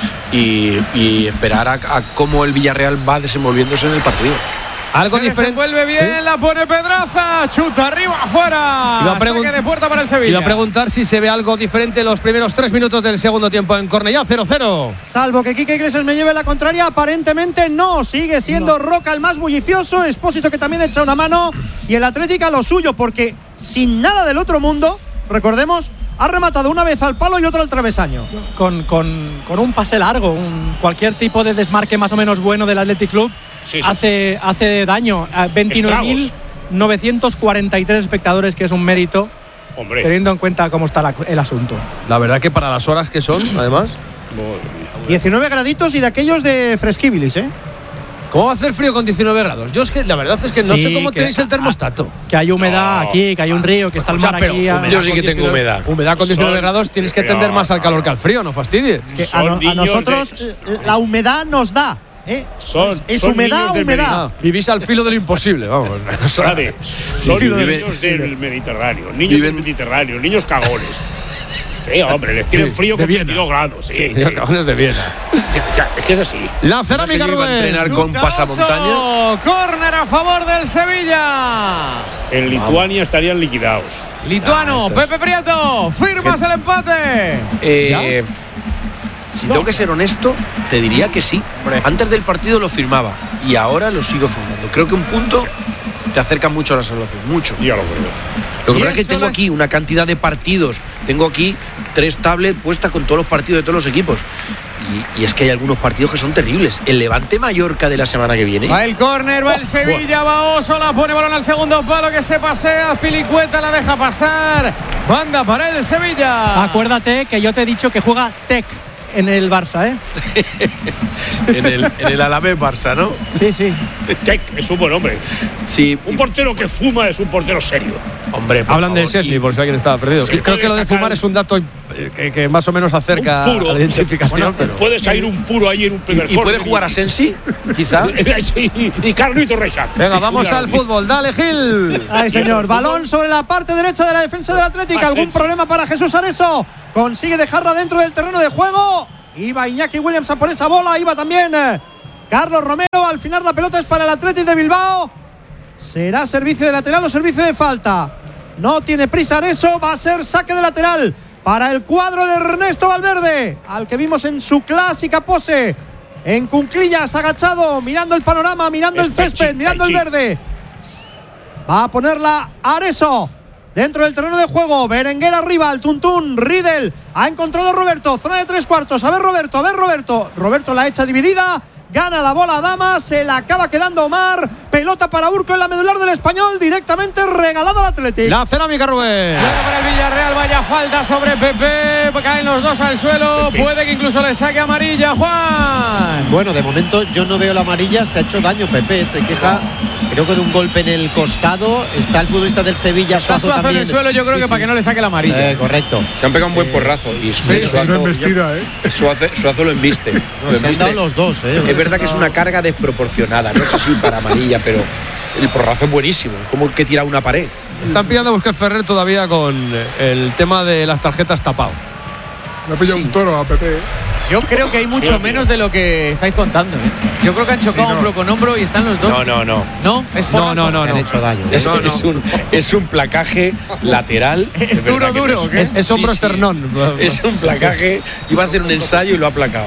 y, y esperar a, a cómo el Villarreal va desenvolviéndose en el partido. Algo Se diferente. desenvuelve bien, ¿Sí? la pone Pedraza. Chuta arriba, afuera. Iba a pregun- Saque de puerta para el Sevilla. Iba a preguntar si se ve algo diferente en los primeros tres minutos del segundo tiempo en Cornellá, cero cero. Salvo que Quique Iglesias me lleve la contraria, aparentemente no. Sigue siendo Roca el más bullicioso, Expósito que también echa una mano y el Atlético a lo suyo, porque sin nada del otro mundo, recordemos, ha rematado una vez al palo y otra al travesaño. Con, con, con un pase largo, un, cualquier tipo de desmarque más o menos bueno del Athletic Club Sí, sí. hace, hace daño. A veintinueve mil novecientos cuarenta y tres espectadores, que es un mérito, Hombre. teniendo en cuenta cómo está la- el asunto. La verdad que para las horas que son, además. diecinueve graditos y de aquellos de fresquibilis, ¿eh? ¿Cómo va a hacer frío con diecinueve grados? Yo es que la verdad es que no Sí, sé cómo que- tenéis el termostato. Que hay humedad No. aquí, que hay un río, que está el Escucha, mar pero aquí. a- humedad Yo sí con que tengo diecinueve humedad. Humedad con diecinueve Son- grados tienes que pero- tender más al calor que al frío, no fastidies. Que a, Son no- a niños nosotros de- eh, la humedad nos da, ¿eh? Son, es son humedad, niños del humedad. Ah, vivís al filo del imposible, vamos. Vale. Son sí, niños vive- del Mediterráneo, niños del Mediterráneo, niños cagones. Sí, hombre, les tienen Sí, frío de con Viena. veintidós grados. Sí, Sí, sí. cagones de Viena. Es que es así. La cerámica, Yo iba a Rubén. entrenar con pasamontaña. Córner a favor del Sevilla. En Lituania estarían liquidados. Lituano, Ah, esto es- Pepe Prieto. Firmas el empate. Eh, si tengo que ser honesto, te diría que sí. Antes del partido lo firmaba y ahora lo sigo firmando. Creo que un punto te acerca mucho a la salvación, mucho. Ya lo creo. Lo que pasa es que tengo aquí una cantidad de partidos, tengo aquí tres tablets puestas con todos los partidos de todos los equipos. Y, y es que hay algunos partidos que son terribles. El Levante Mallorca de la semana que viene. Va el córner, va el Sevilla, va Osola, pone balón al segundo palo que se pasea, Pilicueta la deja pasar. Banda para el Sevilla. Acuérdate que yo te he dicho que juega Tec en el Barça, ¿eh? en, el, en el Alavés Barça, ¿no? Sí, sí. Tec es un buen hombre. Sí. Un portero que fuma es un portero serio. Hombre, por Hablan favor, de Szczęsny, y, por si alguien estaba perdido. Sí, Creo que lo de fumar es un dato que, que más o menos acerca puro, a la identificación. Bueno, pero... Puede salir un puro ahí en un primer ¿Y, y puede jugar a Sensi, quizá? Sí, y Carlito Reixac. Venga, vamos al fútbol. Dale, Gil. Ay, señor. Balón sobre la parte derecha de la defensa del Atlético. ¿Algún problema para Jesús Areso? Consigue dejarla dentro del terreno de juego. Iba Iñaki Williams a por esa bola. Iba también eh, Carlos Romero. Al final la pelota es para el Athletic de Bilbao. ¿Será servicio de lateral o servicio de falta? No tiene prisa Areso. Va a ser saque de lateral para el cuadro de Ernesto Valverde, al que vimos en su clásica pose en cunclillas, agachado, mirando el panorama, mirando el césped, mirando el verde. Va a ponerla Areso dentro del terreno de juego. Berenguer arriba, el tuntún, Riedel. Ha encontrado a Roberto, zona de tres cuartos. A ver Roberto, a ver Roberto. Roberto la echa dividida. Gana la bola Dama, se la acaba quedando Omar. Pelota para Urco en la medular del Español, directamente regalado al Atlético. La cerámica, Rubén. Bueno, para el Villarreal, vaya falta sobre Pepe. Caen los dos al suelo. Pepe. Puede que incluso le saque amarilla, Juan. Bueno, de momento yo no veo la amarilla. Se ha hecho daño Pepe. Se queja, creo que de un golpe en el costado. Está el futbolista del Sevilla, Suazo, Suazo también. en el suelo, yo creo sí, que sí. Para que no le saque la amarilla. Eh, correcto. Se han pegado un buen porrazo. Y sí, Suazo, no embestida, ¿eh? Suazo, Suazo lo embiste. No, lo se embiste. han dado los dos, ¿eh? Es verdad que es una carga desproporcionada. No sé si para amarilla, pero el porrazo es buenísimo. Como el que tira una pared. Están pillando a Busquets Ferrer todavía con el tema de las tarjetas tapado. Me ha pillado sí. un toro a Pepe. Yo creo que hay mucho sí, menos de lo que estáis contando, ¿eh? Yo creo que han chocado sí, no. hombro con hombro y están los dos. No, no, no. ¿No? Es no, no, no, no. Han hecho daño. Es, no, no. es, un, es un placaje lateral. Es, es duro, duro. No es, es, es hombro sí, esternón. Sí. Es un placaje. Iba a hacer un ensayo y lo ha aplacado.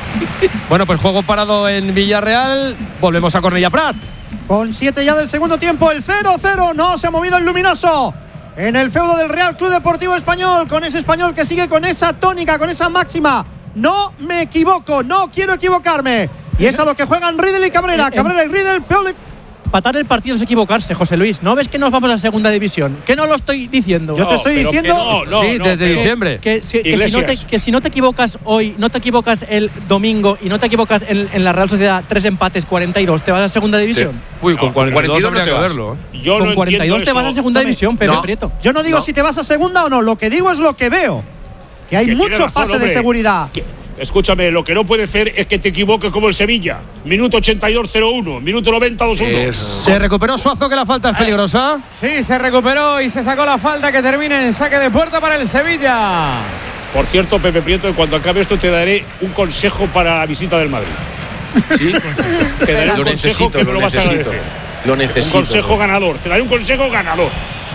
Bueno, pues juego parado en Villarreal. Volvemos a Cornellà Prat. Con siete ya del segundo tiempo, el cero cero. No se ha movido el luminoso en el feudo del Real Club Deportivo Español, con ese Español que sigue con esa tónica, con esa máxima. No me equivoco, no quiero equivocarme. Y es a lo que juegan Riedel y Cabrera. Cabrera y Riedel, peor de... Empatar el partido es equivocarse, José Luis. ¿No ves que nos vamos a segunda división? Que no lo estoy diciendo. Yo te estoy no, diciendo. No, no, sí, no, desde pero, diciembre. Que, que, que, si no te, que si no te equivocas hoy, no te equivocas el domingo y no te equivocas en, en la Real Sociedad, tres empates, cuarenta y dos, ¿te vas a segunda división? Sí. Uy, con no, cuarenta y dos habría que verlo. Yo con no cuarenta y dos te eso. vas a segunda no, división, Pepe no. Prieto. Yo no digo no. si te vas a segunda o no. Lo que digo es lo que veo. Que hay que mucho razón, pase hombre. de seguridad. Que, escúchame, lo que no puede ser es que te equivoques como el Sevilla. Minuto ochenta y dos, cero uno. Minuto noventa, dos uno. Se recuperó Suazo, que la falta es peligrosa. Sí, se recuperó y se sacó la falta que termina en saque de puerta para el Sevilla. Por cierto, Pepe Prieto, cuando acabe esto te daré un consejo para la visita del Madrid. ¿Sí? Te daré un lo consejo necesito, que me lo, lo vas a necesito. agradecer. Lo necesito. Un consejo ganador. Te daré un consejo ganador.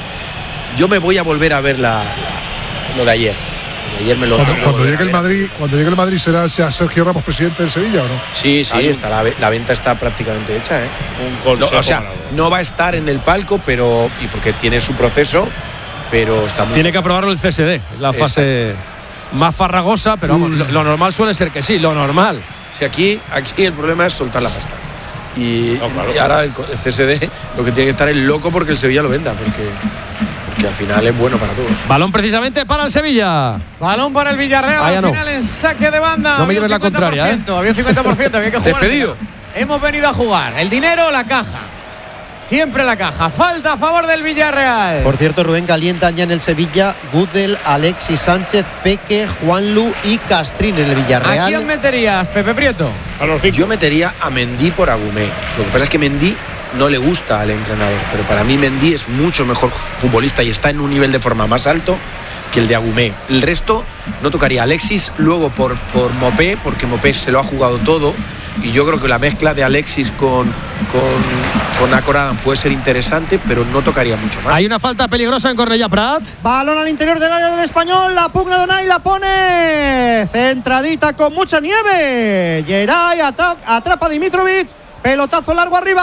Yo me voy a volver a ver la, la lo de ayer. Ayer me lo cuando, lo cuando llegue el Madrid, cuando llegue el Madrid será sea Sergio Ramos presidente del Sevilla, ¿o no? Sí, sí, está la, la venta está prácticamente hecha, ¿eh? Un no, o sea, ganador. no va a estar en el palco, pero y porque tiene su proceso, pero está muy Tiene que aprobarlo el C S D, la fase Exacto. más farragosa, pero vamos, mm. lo, lo normal suele ser que sí, lo normal. Si aquí, aquí el problema es soltar la pasta. Y, no, claro, y ahora el, el C S D lo que tiene que estar es loco porque el Sevilla lo venda, porque que al final es bueno para todos. Balón precisamente para el Sevilla. Balón para el Villarreal. Ah, al no. final en saque de banda. No me lleves la contraria, ¿eh? Había un cincuenta por ciento, había que jugar. Despedido. Hemos venido a jugar. El dinero, la caja. Siempre la caja. Falta a favor del Villarreal. Por cierto, Rubén, calientan ya en el Sevilla Gudel, Alexis Sánchez, Peque, Juanlu y Castrín en el Villarreal. ¿A quién meterías, Pepe Prieto? A los cinco. Yo metería a Mendy por Agumé. Lo que pasa es que Mendy no le gusta al entrenador, pero para mí Mendy es mucho mejor futbolista y está en un nivel de forma más alto que el de Agumé. El resto no tocaría a Alexis, luego por, por Mopé, porque Mopé se lo ha jugado todo y yo creo que la mezcla de Alexis con, con, con Akoradan puede ser interesante, pero no tocaría mucho más. Hay una falta peligrosa en Cornellà Prat. Balón al interior del área del Español, la pugna de Unai, la pone centradita con mucha nieve. Geray atrapa a Dimitrovic, pelotazo largo arriba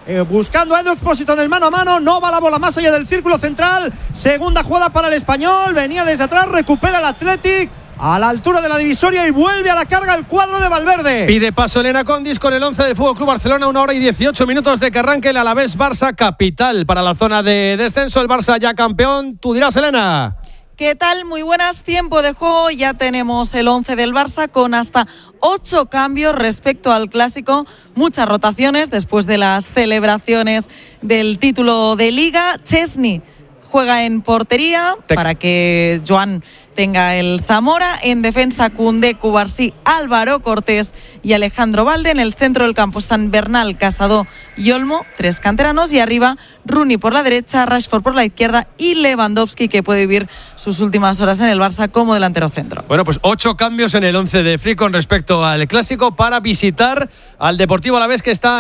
eh, buscando a Edu Expósito en el mano a mano, no va la bola más allá del círculo central, segunda jugada para el Español, venía desde atrás, recupera el Athletic a la altura de la divisoria y vuelve a la carga el cuadro de Valverde. Pide paso Elena Condis con el once del F C Barcelona, una hora y dieciocho minutos de que arranque el Alavés Barça capital para la zona de descenso, el Barça ya campeón, tú dirás, Elena. ¿Qué tal? Muy buenas, tiempo de juego, ya tenemos el once del Barça con hasta ocho cambios respecto al Clásico, muchas rotaciones después de las celebraciones del título de Liga. Chesney juega en portería Te... para que Joan tenga el Zamora. En defensa, Koundé, Cubarsí, Álvaro Cortés y Alejandro Valde. En el centro del campo están Bernal, Casado y Olmo, tres canteranos. Y arriba, Rooney por la derecha, Rashford por la izquierda y Lewandowski, que puede vivir sus últimas horas en el Barça como delantero centro. Bueno, pues ocho cambios en el once de Free con respecto al Clásico para visitar al Deportivo Alavés, que está